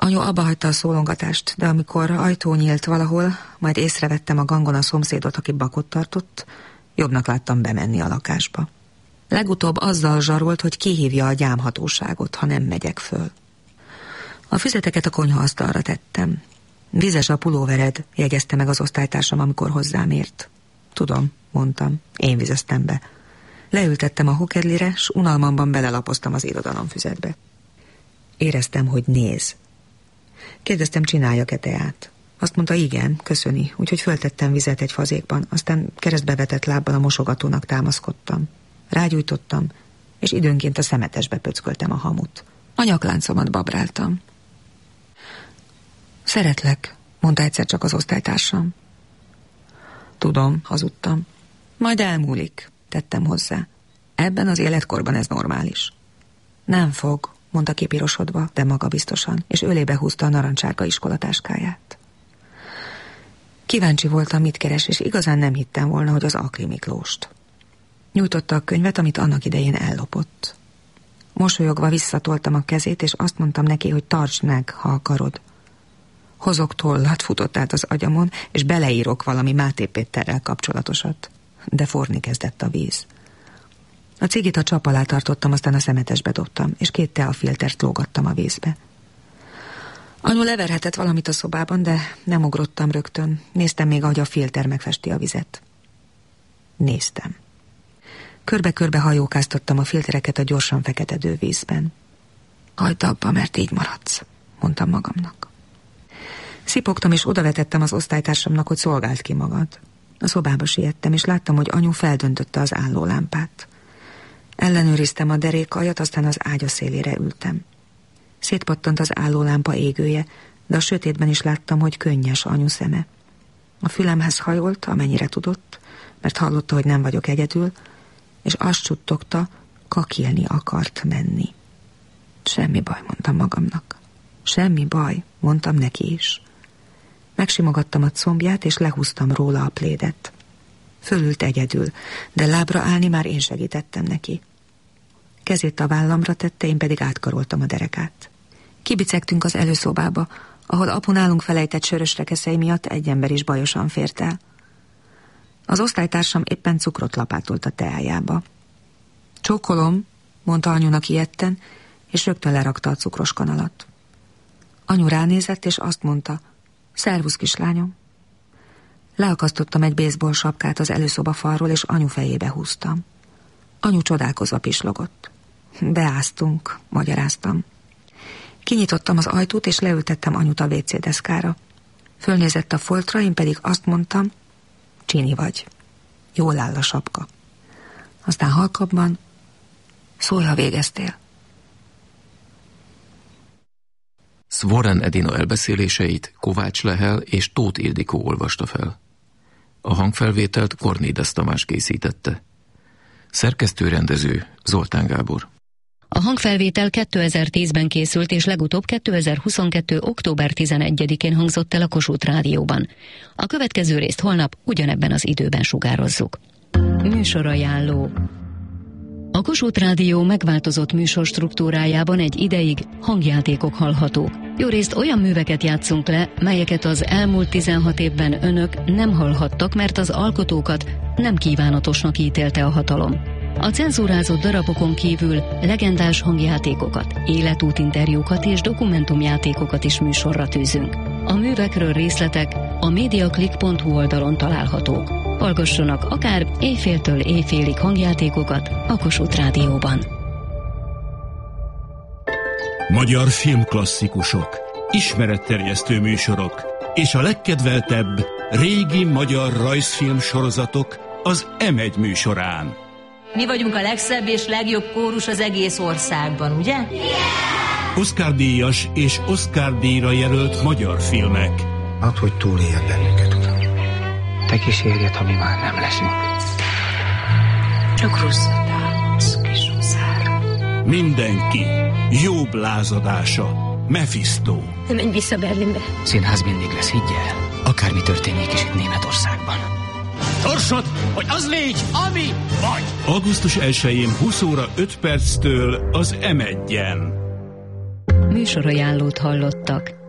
Anyu abba hagyta a szólongatást, de amikor ajtó nyílt valahol, majd észrevettem a gangon a szomszédot, aki bakot tartott, jobbnak láttam bemenni a lakásba. Legutóbb azzal zsarolt, hogy kihívja a gyámhatóságot, ha nem megyek föl. A füzeteket a konyhaasztalra tettem. Vizes a pulóvered, jegyezte meg az osztálytársam, amikor hozzám ért. Tudom, mondtam, én vizeztem be. Leültettem a hokedlire, s unalmamban belelapoztam az irodalomfüzetbe. Éreztem, hogy néz. Kérdeztem, csináljak-e teát. Azt mondta, igen, köszöni, úgyhogy föltettem vizet egy fazékban, aztán keresztbe vetett lábbal a mosogatónak támaszkodtam. Rágyújtottam, és időnként a szemetesbe pöcköltem a hamut. A nyakláncomat babráltam. Szeretlek, mondta egyszer csak az osztálytársam. Tudom, hazudtam. Majd elmúlik, tettem hozzá. Ebben az életkorban ez normális. Nem fog, mondta kipirosodva, de magabiztosan, és ölébe húzta a narancsárga iskolatáskáját. Kíváncsi voltam, mit keres, és igazán nem hittem volna, hogy az Akli Miklóst. Nyújtotta a könyvet, amit annak idején ellopott. Mosolyogva visszatoltam a kezét, és azt mondtam neki, hogy tartsd meg, ha akarod. Hozok tollat, futott át az agyamon, és beleírok valami Máté Péterrel kapcsolatosat. De forni kezdett a víz. A cigit a csap alá tartottam, aztán a szemetesbe dobtam, és két teafiltert lógattam a vízbe. Anyu leverhetett valamit a szobában, de nem ugrottam rögtön. Néztem még, ahogy a filter megfesti a vizet. Néztem. Körbe-körbe hajókáztattam a filtereket a gyorsan feketedő vízben. Hagyd abba, mert így maradsz, mondtam magamnak. Szipogtam, és odavetettem az osztálytársamnak, hogy szolgáld ki magad. A szobába siettem, és láttam, hogy anyu feldöntötte az állólámpát. Ellenőriztem a derékajat, aztán az ágya szélére ültem. Szétpattant az állólámpa égője, de a sötétben is láttam, hogy könnyes anyu szeme. A fülemhez hajolt, amennyire tudott, mert hallotta, hogy nem vagyok egyedül, és azt suttogta, kakilni akart menni. Semmi baj, mondtam magamnak. Semmi baj, mondtam neki is. Megsimogattam a combját, és lehúztam róla a plédet. Fölült egyedül, de lábra állni már én segítettem neki. Kezét a vállamra tette, én pedig átkaroltam a derekát. Kibicegtünk az előszobába, ahol apu nálunk felejtett sörös rekeszei miatt egy ember is bajosan fért el. Az osztálytársam éppen cukrot lapátolt a teájába. Csókolom, mondta anyunak ijedten, és rögtön lerakta a cukros kanalat. Anyu ránézett, és azt mondta, szervusz, kislányom. Leakasztottam egy baseball sapkát az előszoba falról, és anyu fejébe húztam. Anyu csodálkozva pislogott. Beáztunk, magyaráztam. Kinyitottam az ajtót, és leültettem anyut a vécédeszkára. Fölnézett a foltra, én pedig azt mondtam, csini vagy. Jól áll a sapka. Aztán halkabban, szólj, ha végeztél. Svoren Edina elbeszéléseit Kovács Lehel és Tóth Ildikó olvasta fel. A hangfelvételt Kornédes Tamás készítette. Szerkesztő-rendező Zoltán Gábor. A hangfelvétel kétezer-tízben készült, és legutóbb kétezer-huszonkettő. október tizenegyedikén hangzott el a Kossuth Rádióban. A következő részt holnap ugyanebben az időben sugározzuk. Műsorajánló. A Kossuth Rádió megváltozott műsorstruktúrájában egy ideig hangjátékok hallhatók. Jó részt olyan műveket játszunk le, melyeket az elmúlt tizenhat évben önök nem hallhattak, mert az alkotókat nem kívánatosnak ítélte a hatalom. A cenzúrázott darabokon kívül legendás hangjátékokat, életútinterjúkat és dokumentumjátékokat is műsorra tűzünk. A művekről részletek a mediaclick pont hu oldalon találhatók. Hallgassanak akár éjféltől éjfélig hangjátékokat a Kossuth Rádióban. Magyar filmklasszikusok, ismeretterjesztő műsorok és a legkedveltebb régi magyar rajzfilm sorozatok az em egy műsorán. Mi vagyunk a legszebb és legjobb kórus az egész országban, ugye? Yeah! Oscar-díjas és Oscar-díjra jelölt magyar filmek. Add, hogy túléljed bennünket, uram. Te kísérjed, ha mi már nem leszünk. Csak rosszat állsz, kis huszár. Mindenki. Jobb lázadása. Mephisto. Nem menj vissza Berlinbe. Színház mindig lesz, higgy el. Akármi történik is itt Németországban. Torsod, hogy az légy, ami vagy! augusztus elsején húsz óra öt perctől az em egyen. Műsorajánlót hallottak.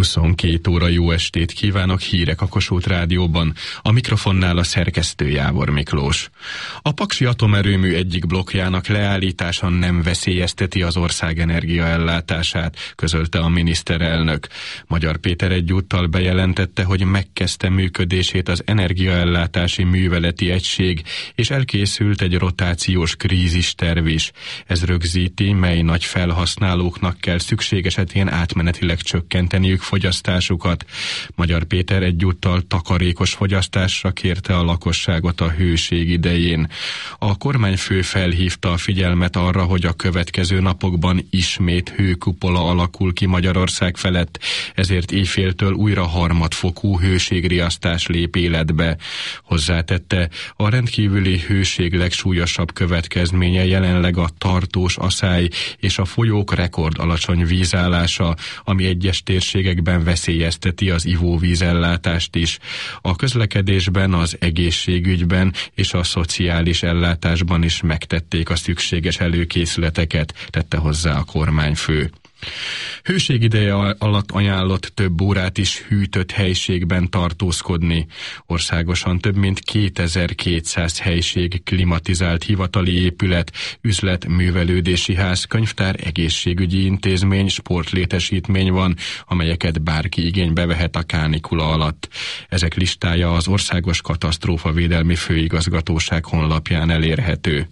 huszonkét óra, jó estét kívánok, hírek a Kossuth Rádióban. A mikrofonnál a szerkesztő Jávor Miklós. A Paksi atomerőmű egyik blokkjának leállítása nem veszélyezteti az ország energiaellátását, közölte a miniszterelnök. Magyar Péter egyúttal bejelentette, hogy megkezdte működését az energiaellátási műveleti egység, és elkészült egy rotációs krízisterv is. Ez rögzíti, mely nagy felhasználóknak kell szükség esetén átmenetileg csökkenteniük fogyasztásukat. Magyar Péter egyúttal takarékos fogyasztásra kérte a lakosságot a hőség idején. A kormányfő felhívta a figyelmet arra, hogy a következő napokban ismét hőkupola alakul ki Magyarország felett, ezért éjféltől újra harmadfokú hőségriasztás lép életbe. Hozzátette, a rendkívüli hőség legsúlyosabb következménye jelenleg a tartós aszály és a folyók rekord alacsony vízállása, ami egyes térségekben veszélyezteti az ivóvízellátást is. A közlekedésben, az egészségügyben és a szociális ellátásban is megtették a szükséges előkészületeket, tette hozzá a kormányfő. Hőségideje alatt ajánlott több órát is hűtött helységben tartózkodni. Országosan több mint kétezer-kétszáz helység, klimatizált hivatali épület, üzlet, művelődési ház, könyvtár, egészségügyi intézmény, sportlétesítmény van, amelyeket bárki igénybe vehet a kánikula alatt. Ezek listája az Országos Katasztrófavédelmi Főigazgatóság honlapján elérhető.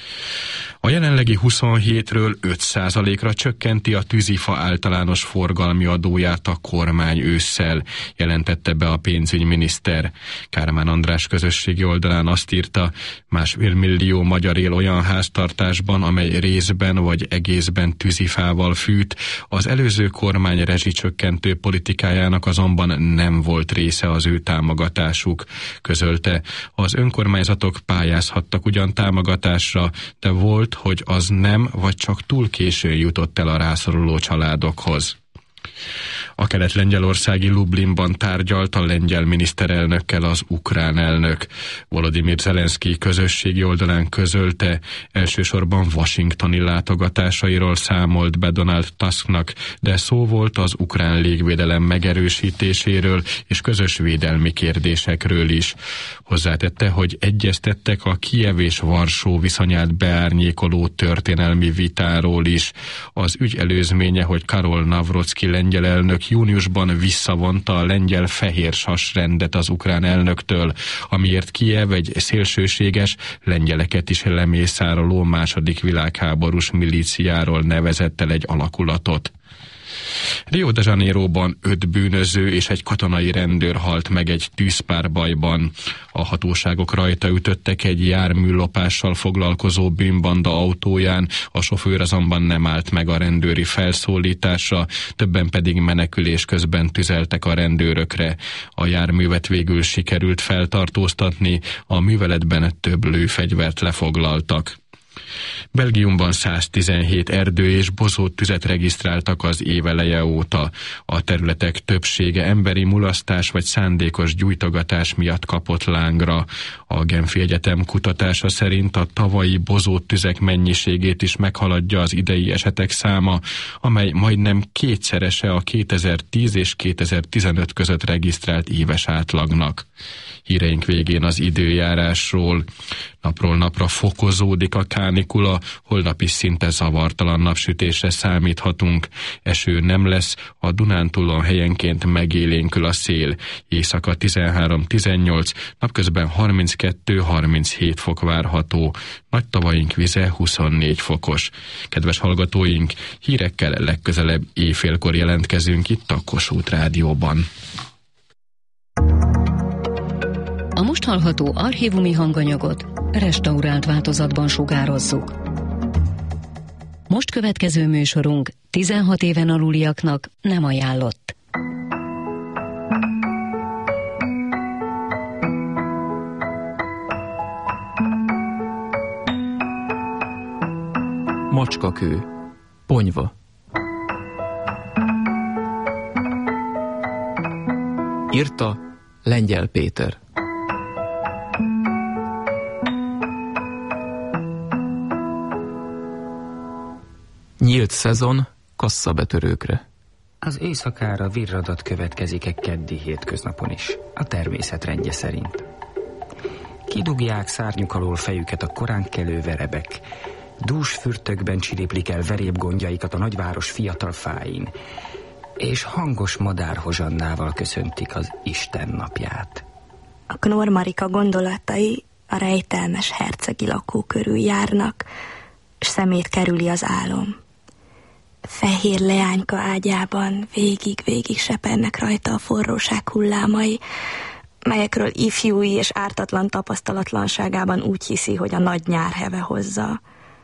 A jelenlegi huszonhétről öt százalékra csökkenti a tűzifa általános forgalmi adóját a kormány ősszel, jelentette be a pénzügyminiszter. Kármán András közösségi oldalán azt írta, másfél millió magyar él olyan háztartásban, amely részben vagy egészben tűzifával fűt, az előző kormány rezsicsökkentő politikájának azonban nem volt része az ő támogatásuk, közölte. Az önkormányzatok pályázhattak ugyan támogatásra, de volt, hogy az nem, vagy csak túl későn jutott el a rászoruló családokhoz. A kelet-lengyelországi Lublinban tárgyalt a lengyel miniszterelnökkel az ukrán elnök. Volodymyr Zelenszky közösségi oldalán közölte, elsősorban washingtoni látogatásairól számolt be Donald Tusknak, de szó volt az ukrán légvédelem megerősítéséről és közös védelmi kérdésekről is. Hozzátette, hogy egyeztettek a Kijev és Varsó viszonyát beárnyékoló történelmi vitáról is. Az ügy előzménye, hogy Karol Navrocki lengyel elnök júniusban visszavonta a lengyel fehérsas rendet az ukrán elnöktől, amiért Kijev egy szélsőséges, lengyeleket is lemészároló második világháborús milíciáról nevezett el egy alakulatot. Rio de Janeiroban öt bűnöző és egy katonai rendőr halt meg egy tűzpárbajban. A hatóságok rajta ütöttek egy járműlopással foglalkozó bűnbanda autóján, a sofőr azonban nem állt meg a rendőri felszólításra, többen pedig menekülés közben tüzeltek a rendőrökre. A járművet végül sikerült feltartóztatni, a műveletben több lőfegyvert lefoglaltak. Belgiumban száztizenhét erdő és bozóttüzet regisztráltak az éveleje óta. A területek többsége emberi mulasztás vagy szándékos gyújtogatás miatt kapott lángra. A Genfi Egyetem kutatása szerint a tavalyi bozóttüzek mennyiségét is meghaladja az idei esetek száma, amely majdnem kétszerese a kétezer-tíz és kétezer-tizenöt között regisztrált éves átlagnak. Híreink végén az időjárásról. Napról napra fokozódik a kánikula, holnap is szinte zavartalan napsütésre számíthatunk. Eső nem lesz, a Dunántúlon helyenként megélénkül a szél. Éjszaka tizenhárom-tizennyolc, napközben harminckettő-harminchét fok várható. Nagy tavaink vize huszonnégy fokos. Kedves hallgatóink, hírekkel legközelebb éjfélkor jelentkezünk itt a Kossuth Rádióban. A most hallható archívumi hanganyagot restaurált változatban sugározzuk. Most következő műsorunk tizenhat éven aluliaknak nem ajánlott. Macskakő, Ponyva. Írta Lengyel Péter. Nyílt szezon kasszabetörőkre. Az éjszakára virradat következik egy keddi hétköznapon is, a természet rendje szerint. Kidugják szárnyuk alól fejüket a koránkelő verebek, dús fürtökben csiriplik el verébgondjaikat a nagyváros fiatal fáin, és hangos madárhozsannával köszöntik az Isten napját. A Knorr Marika gondolatai a rejtelmes hercegi lakó körül járnak, s szemét kerüli az álom. Fehér leányka ágyában végig-végig sepernek rajta a forróság hullámai, melyekről ifjúi és ártatlan tapasztalatlanságában úgy hiszi, hogy a nagy nyár heve hozza.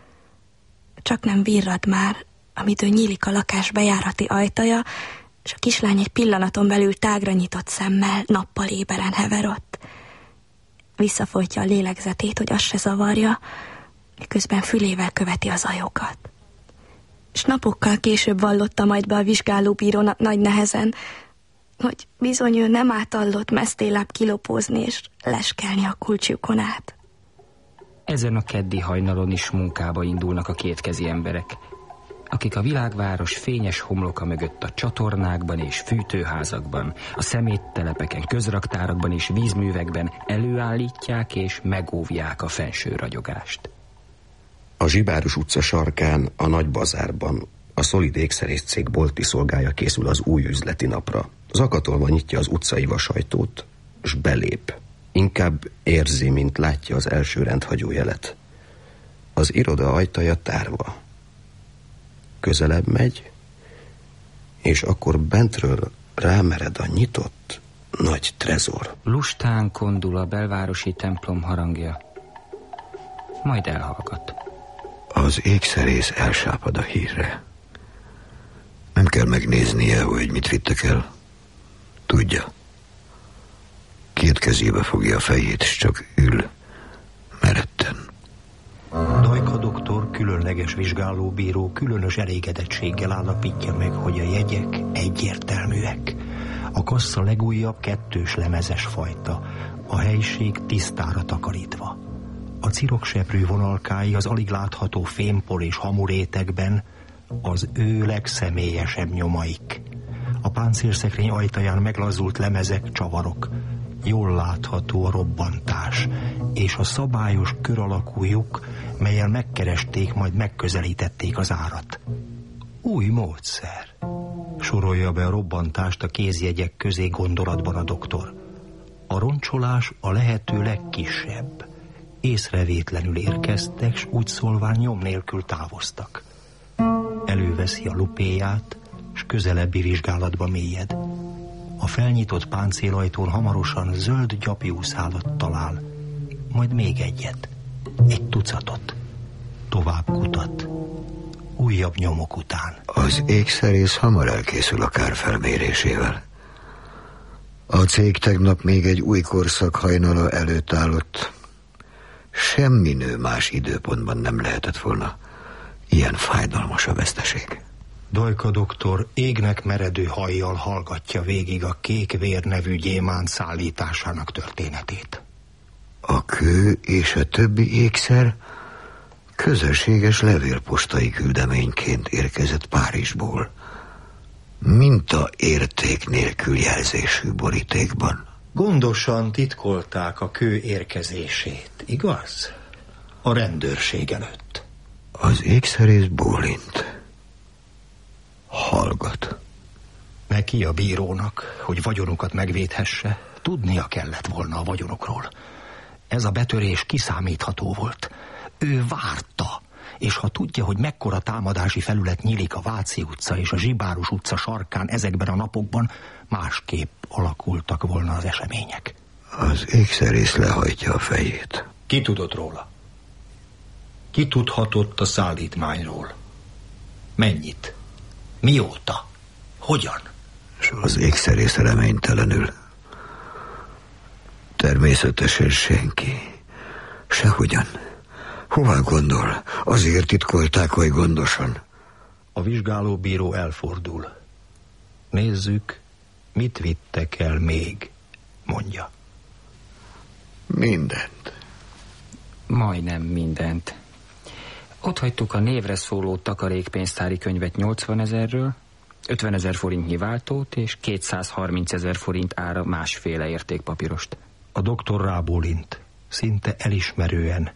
Csak nem virrad már, amitől nyílik a lakás bejárati ajtaja, és a kislány egy pillanaton belül tágra nyitott szemmel nappal éberen hever ott. Visszafolytja a lélegzetét, hogy azt se zavarja, miközben fülével követi az ajokat. És napokkal később vallotta majd be a vizsgálóbírónak nagy nehezen, hogy bizony ő nem átallott mesztéláb kilopózni és leskelni a kulcsjukon át. Ezen a keddi hajnalon is munkába indulnak a kétkezi emberek, akik a világváros fényes homloka mögött a csatornákban és fűtőházakban, a szeméttelepeken, közraktárakban és vízművekben előállítják és megóvják a fenső ragyogást. A Zsibáros utca sarkán, a nagy bazárban a szolid ékszerész cég bolti szolgája készül az új üzleti napra. Zakatolva nyitja az utcai vasajtót, s belép. Inkább érzi, mint látja az első rendhagyó jelet. Az iroda ajtaja tárva. Közelebb megy, és akkor bentről rámered a nyitott nagy trezor. Lustán kondul a belvárosi templom harangja, majd elhallgat. Az ékszerész elsápad a hírre. Nem kell megnéznie, hogy mit vittek el. Tudja. Két kezébe fogja a fejét, és csak ül, meretten. Dajka doktor, különleges vizsgálóbíró különös elégedettséggel állapítja meg, hogy a jegyek egyértelműek. A kassa legújabb kettős lemezes fajta, a helység tisztára takarítva. A cirokseprű vonalkái az alig látható fémpor és hamurétegben az ő legszemélyesebb nyomaik. A páncélszekrény ajtaján meglazult lemezek, csavarok. Jól látható a robbantás, és a szabályos kör alakú lyuk, mellyel megkeresték, majd megközelítették az árat. Új módszer. Sorolja be a robbantást a kézjegyek közé gondolatban a doktor. A roncsolás a lehető legkisebb. Észrevétlenül érkeztek, s úgy szólván nyom nélkül távoztak. Előveszi a lupéját, s közelebbi vizsgálatba mélyed. A felnyitott páncélajtón hamarosan zöld gyapjúszálat talál, majd még egyet, egy tucatot. Tovább kutat, újabb nyomok után. Az ékszerész hamar elkészül a kár felmérésével. A cég tegnap még egy új korszak hajnala előtt állott. Semmi nő más időpontban nem lehetett volna ilyen fájdalmas a veszteség. Dajka doktor égnek meredő hajjal hallgatja végig a Kék Vér nevű gyémánt szállításának történetét. A kő és a többi ékszer közösséges levélpostai küldeményként érkezett Párizsból, minta érték nélkül jelzésű borítékban. Gondosan titkolták a kő érkezését, igaz? A rendőrség előtt. Az ékszerész bólint. Hallgat. Neki, a bírónak, hogy vagyonukat megvédhesse, tudnia kellett volna a vagyonokról. Ez a betörés kiszámítható volt. Ő várta, és ha tudja, hogy mekkora támadási felület nyílik a Váci utca és a Zsibáros utca sarkán ezekben a napokban, másképp alakultak volna az események. Az ékszerész lehajtja a fejét. Ki tudott róla? Ki tudhatott a szállítmányról? Mennyit? Mióta? Hogyan? És az ékszerész reménytelenül. Természetesen senki. Sehogyan. Hová gondol? Azért titkolták oly gondosan. A vizsgálóbíró elfordul. Nézzük, mit vittek el még, mondja. Mindent. Majdnem mindent. Ott hagytuk a névre szóló takarékpénztári könyvet nyolcvan ezerről, ötvenezer forintnyi váltót és kétszázharminc ezer forint ára másféle értékpapírost. A doktor rábólint, szinte elismerően.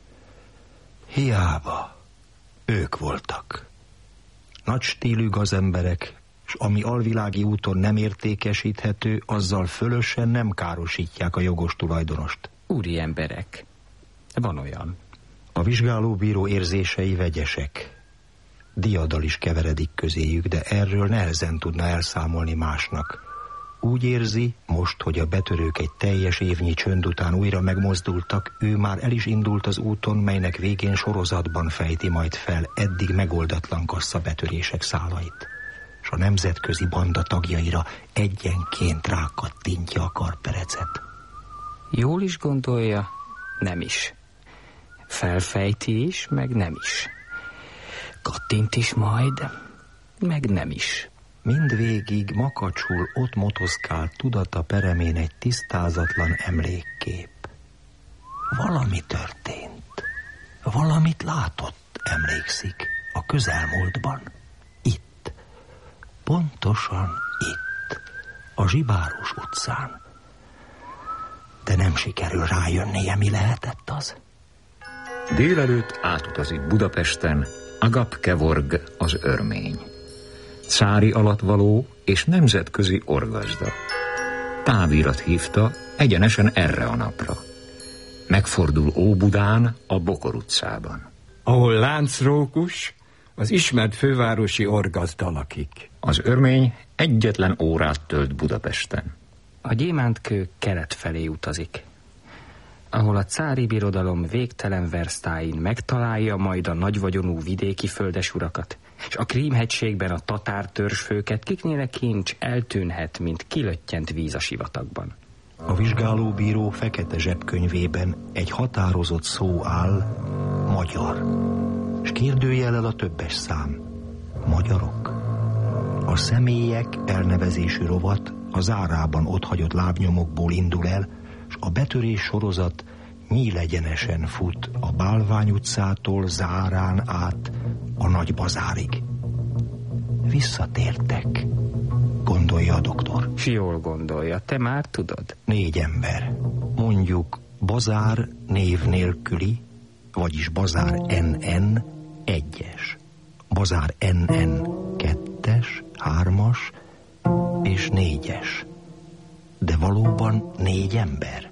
Hiába, ők voltak. Nagy stílű gazemberek, és ami alvilági úton nem értékesíthető, azzal fölösen nem károsítják a jogos tulajdonost. Úri emberek. Van olyan. A vizsgálóbíró érzései vegyesek. Diadal is keveredik közéjük, de erről nehezen tudna elszámolni másnak. Úgy érzi, most, hogy a betörők egy teljes évnyi csönd után újra megmozdultak, ő már el is indult az úton, melynek végén sorozatban fejti majd fel eddig megoldatlan kasszabetörések szálait, és a nemzetközi banda tagjaira egyenként rákattintja a karperecet. Jól is gondolja, nem is. Felfejti is, meg nem is. Kattint is majd, meg nem is. Mindvégig makacsul ott motoszkál tudata peremén egy tisztázatlan emlékkép. Valami történt. Valamit látott, emlékszik, a közelmúltban. Itt. Pontosan itt. A Zsibáros utcán. De nem sikerül rájönnie, mi lehetett az. Délelőtt átutazik Budapesten Agap Kevorg, az örmény. Cári alattvaló és nemzetközi orgazda. Távirat hívta egyenesen erre a napra. Megfordul Óbudán, a Bokor utcában, ahol Láncrókus, az ismert fővárosi orgazda lakik. Az örmény egyetlen órát tölt Budapesten. A gyémántkő kelet felé utazik, ahol a cári birodalom végtelen versztáin megtalálja majd a nagyvagyonú vidéki földesurakat, és a Krím-hegységben a tatár törzsfőket, kiknél a kincs eltűnhet, mint kilöttyent víz a sivatagban. A vizsgálóbíró fekete zsebkönyvében egy határozott szó áll, magyar, és kérdőjellel a többes szám, magyarok. A személyek elnevezésű rovat a zárában otthagyott lábnyomokból indul el, és a betörés sorozat nyílegyenesen fut a Bálvány utcától Zárán át a Nagy Bazárig. Visszatértek, gondolja a doktor. Jól gondolja, te már tudod. Négy ember, mondjuk Bazár név nélküli, vagyis Bazár en en egyes, Bazár en en kettes, hármas és négyes. De valóban négy ember?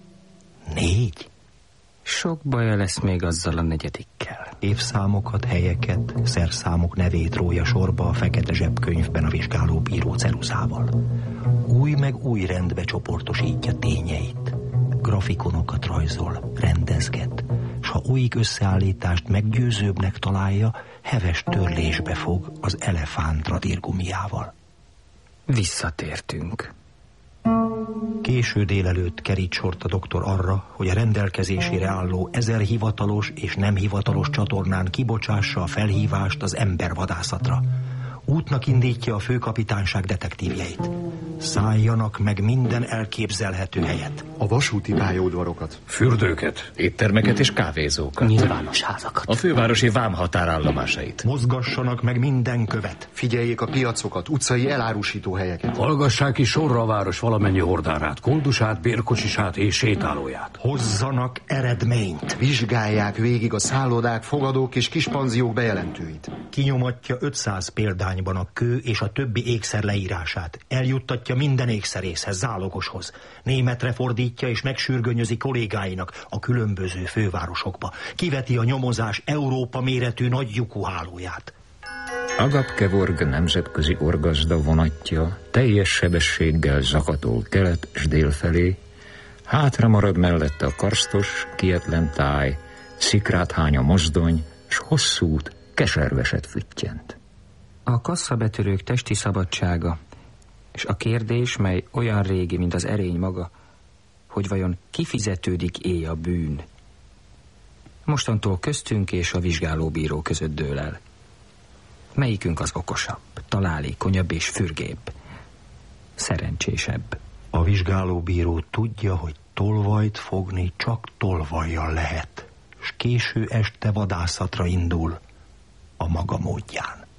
Négy? Sok baja lesz még azzal a negyedikkel. Évszámokat, helyeket, szerszámok nevét rója sorba a fekete zsebkönyvben a vizsgálóbíró ceruzával. Új meg új rendbe csoportosítja tényeit. Grafikonokat rajzol, rendezget, s ha új összeállítást meggyőzőbbnek találja, heves törlésbe fog az elefánt radírgumiával. Visszatértünk. Késő délelőtt kerít sort a doktor arra, hogy a rendelkezésére álló ezer hivatalos és nem hivatalos csatornán kibocsássa a felhívást az embervadászatra. Útnak indítja a főkapitányság detektívjeit. Szálljanak meg minden elképzelhető helyet. A vasúti pályaudvarokat, fürdőket, éttermeket és kávézókat, nyilvános házakat, a fővárosi vámhatárállomásait. Mozgassanak meg minden követ. Figyeljék a piacokat, utcai elárusító helyeket. Hallgassák ki sorra a város valamennyi hordárát, koldusát, bérkocsisát és sétálóját. Hozzanak eredményt. Vizsgálják végig a szállodák, fogadók és kispanziók bejelentőit. Kinyomatja ötszáz példányban a kő és a többi ékszer leírását. Eljuttatja minden ékszerészhez, zálogoshoz. Németre fordítja és megsürgönyözi kollégáinak a különböző fővárosokba. Kiveti a nyomozás Európa méretű nagy lyukú hálóját. Agap Kevorg nemzetközi orgazda vonatja teljes sebességgel zakatol kelet és dél felé, hátra marad mellette a karsztos, kietlen táj, szikrát hány a mozdony, s hosszút, keserveset füttyent. A kasszabetörők testi szabadsága, és a kérdés, mely olyan régi, mint az erény maga, hogy vajon kifizetődik éj a bűn. Mostantól köztünk és a vizsgálóbíró között dől el. Melyikünk az okosabb, találékonyabb és fürgébb, szerencsésebb? A vizsgálóbíró tudja, hogy tolvajt fogni csak tolvajjal lehet, s késő este vadászatra indul a maga módján. A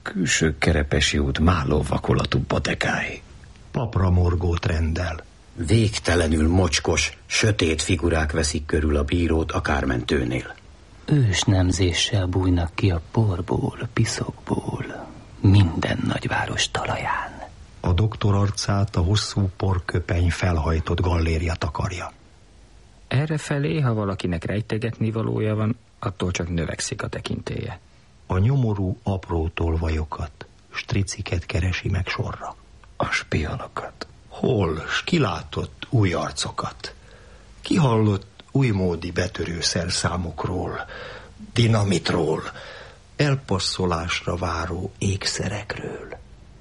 Külső Kerepesi út máló vakolatú bodegáj. Papra morgót rendel. Végtelenül mocskos, sötét figurák veszik körül a bírót a kármentőnél. Ős nemzéssel bújnak ki a porból, piszokból, minden nagyváros talaján. A doktor arcát a hosszú porköpeny felhajtott galléria takarja. Errefelé, ha valakinek rejtegetni valója van, attól csak növekszik a tekintélye. A nyomorú apró tolvajokat, striciket keresi meg sorra. A spionokat. Hol, s kilátott új arcokat. Kihallott újmódi betörő szerszámokról, dinamitról, elpasszolásra váró ékszerekről.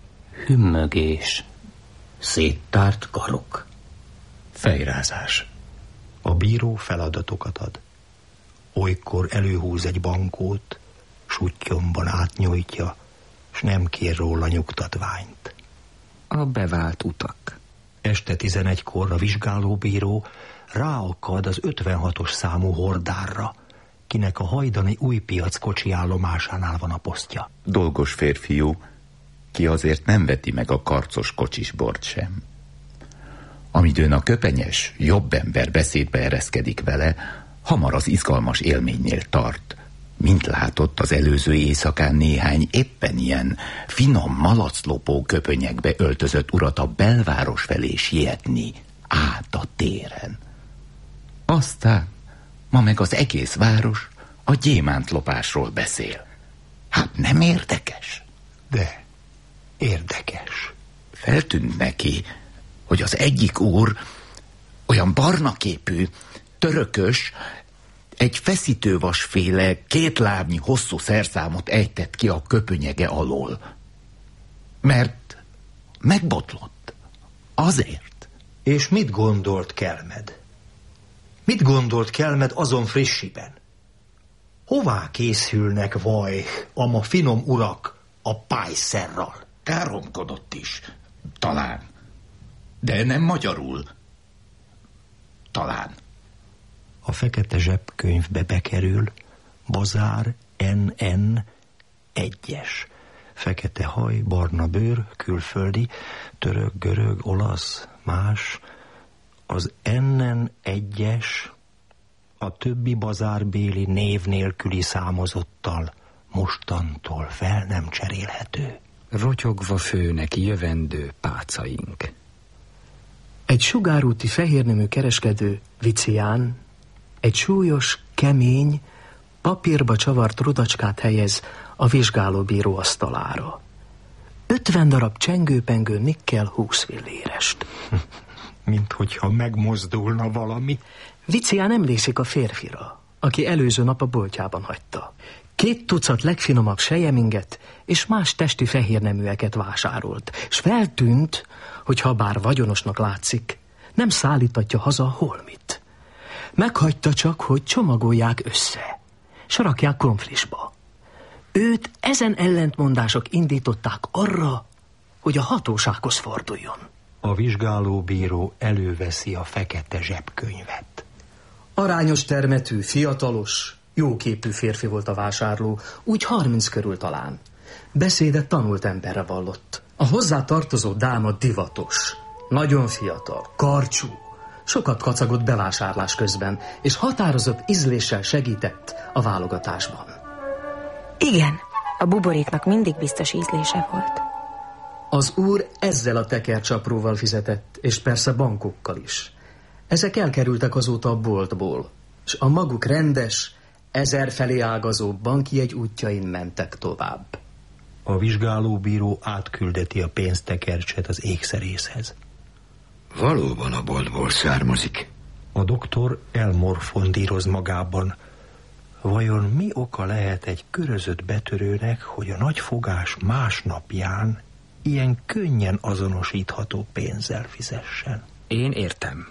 Hümmögés. Széttárt karok. Fejrázás. A bíró feladatokat ad. Olykor előhúz egy bankót, suttyomban átnyújtja, s nem kér róla nyugtatványt. A bevált utak. Este tizenegykor a vizsgálóbíró ráakad az ötvenhatos számú hordárra, kinek a hajdani Újpiac kocsi állomásánál van a posztja. Dolgos férfiú, ki azért nem veti meg a karcos kocsisbort sem. Amidőn a köpenyes, jobb ember beszédbe ereszkedik vele, hamar az izgalmas élménynél tart. Mint látott az előző éjszakán néhány éppen ilyen finom malaclopó köpönyekbe öltözött urat a belváros felé sietni át a téren. Aztán ma meg az egész város a gyémántlopásról beszél. Hát nem érdekes? De érdekes. Feltűnt neki, hogy az egyik úr olyan barnaképű, törökös, egy feszítővasféle, kétlábnyi hosszú szerszámot ejtett ki a köpönyege alól. Mert megbotlott. Azért. És mit gondolt Kelmed? Mit gondolt Kelmed azon frissiben? Hová készülnek vaj, ama finom urak a pályszerral? Káromkodott is. Talán. De nem magyarul. Talán. A fekete zsebkönyvbe bekerül, bazár en en egyes. Fekete haj, barna bőr, külföldi, török, görög, olasz, más. Az en en egyes a többi bazárbéli név nélküli számozottal mostantól fel nem cserélhető. Rotyogva főnek jövendő pácaink. Egy sugárúti fehérnemű kereskedő, Vicián, egy súlyos, kemény, papírba csavart rudacskát helyez a vizsgálóbíró asztalára. Ötven darab csengőpengő nikkel húsz fillérest. Mint hogyha megmozdulna valami. Vicián emlékszik a férfira, aki előző nap a boltjában hagyta. Két tucat legfinomabb sejeminget és más testi fehérneműeket vásárolt, s feltűnt, hogy ha bár vagyonosnak látszik, nem szállítatja haza a holmit. Meghagyta csak, hogy csomagolják össze, s rakják konflisba. Őt ezen ellentmondások indították arra, hogy a hatósághoz forduljon. A vizsgálóbíró előveszi a fekete zsebkönyvet. Arányos termetű, fiatalos, jóképű férfi volt a vásárló, úgy harminc körül talán. Beszédet tanult emberre vallott. A hozzá tartozó dáma divatos, nagyon fiatal, karcsú, sokat kacagott bevásárlás közben, és határozott ízléssel segített a válogatásban. Igen, a buboréknak mindig biztos ízlése volt. Az úr ezzel a tekercsapróval fizetett, és persze bankokkal is. Ezek elkerültek azóta a boltból, és a maguk rendes, ezer felé ágazó bankjegy útjain mentek tovább. A vizsgálóbíró átküldeti a pénztekercset az ékszerészhez. Valóban a boltból származik. A doktor elmorfondíroz magában. Vajon mi oka lehet egy körözött betörőnek, hogy a nagyfogás másnapján ilyen könnyen azonosítható pénzzel fizessen? Én értem.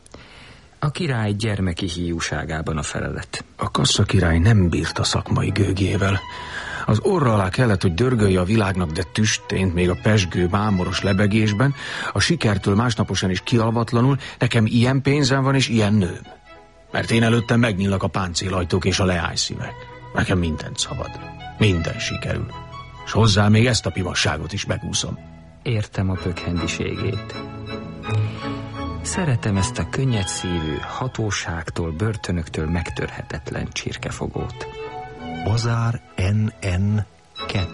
A király gyermeki hiúságában a felelet. A kassa király nem bírt a szakmai gőgével. Az orra alá kellett, hogy dörgölje a világnak, de tüstént még a pezsgő, mámoros lebegésben, a sikertől másnaposan is kialvatlanul, nekem ilyen pénzem van és ilyen nőm. Mert én előttem megnyílnak a páncélajtók és a leányszívek. Nekem mindent szabad. Minden sikerül. és hozzá még ezt a pimasságot is megúszom. Értem a pökhendiségét. Szeretem ezt a könnyed szívű, hatóságtól, börtönöktől megtörhetetlen csirkefogót. Bazár en en kettő.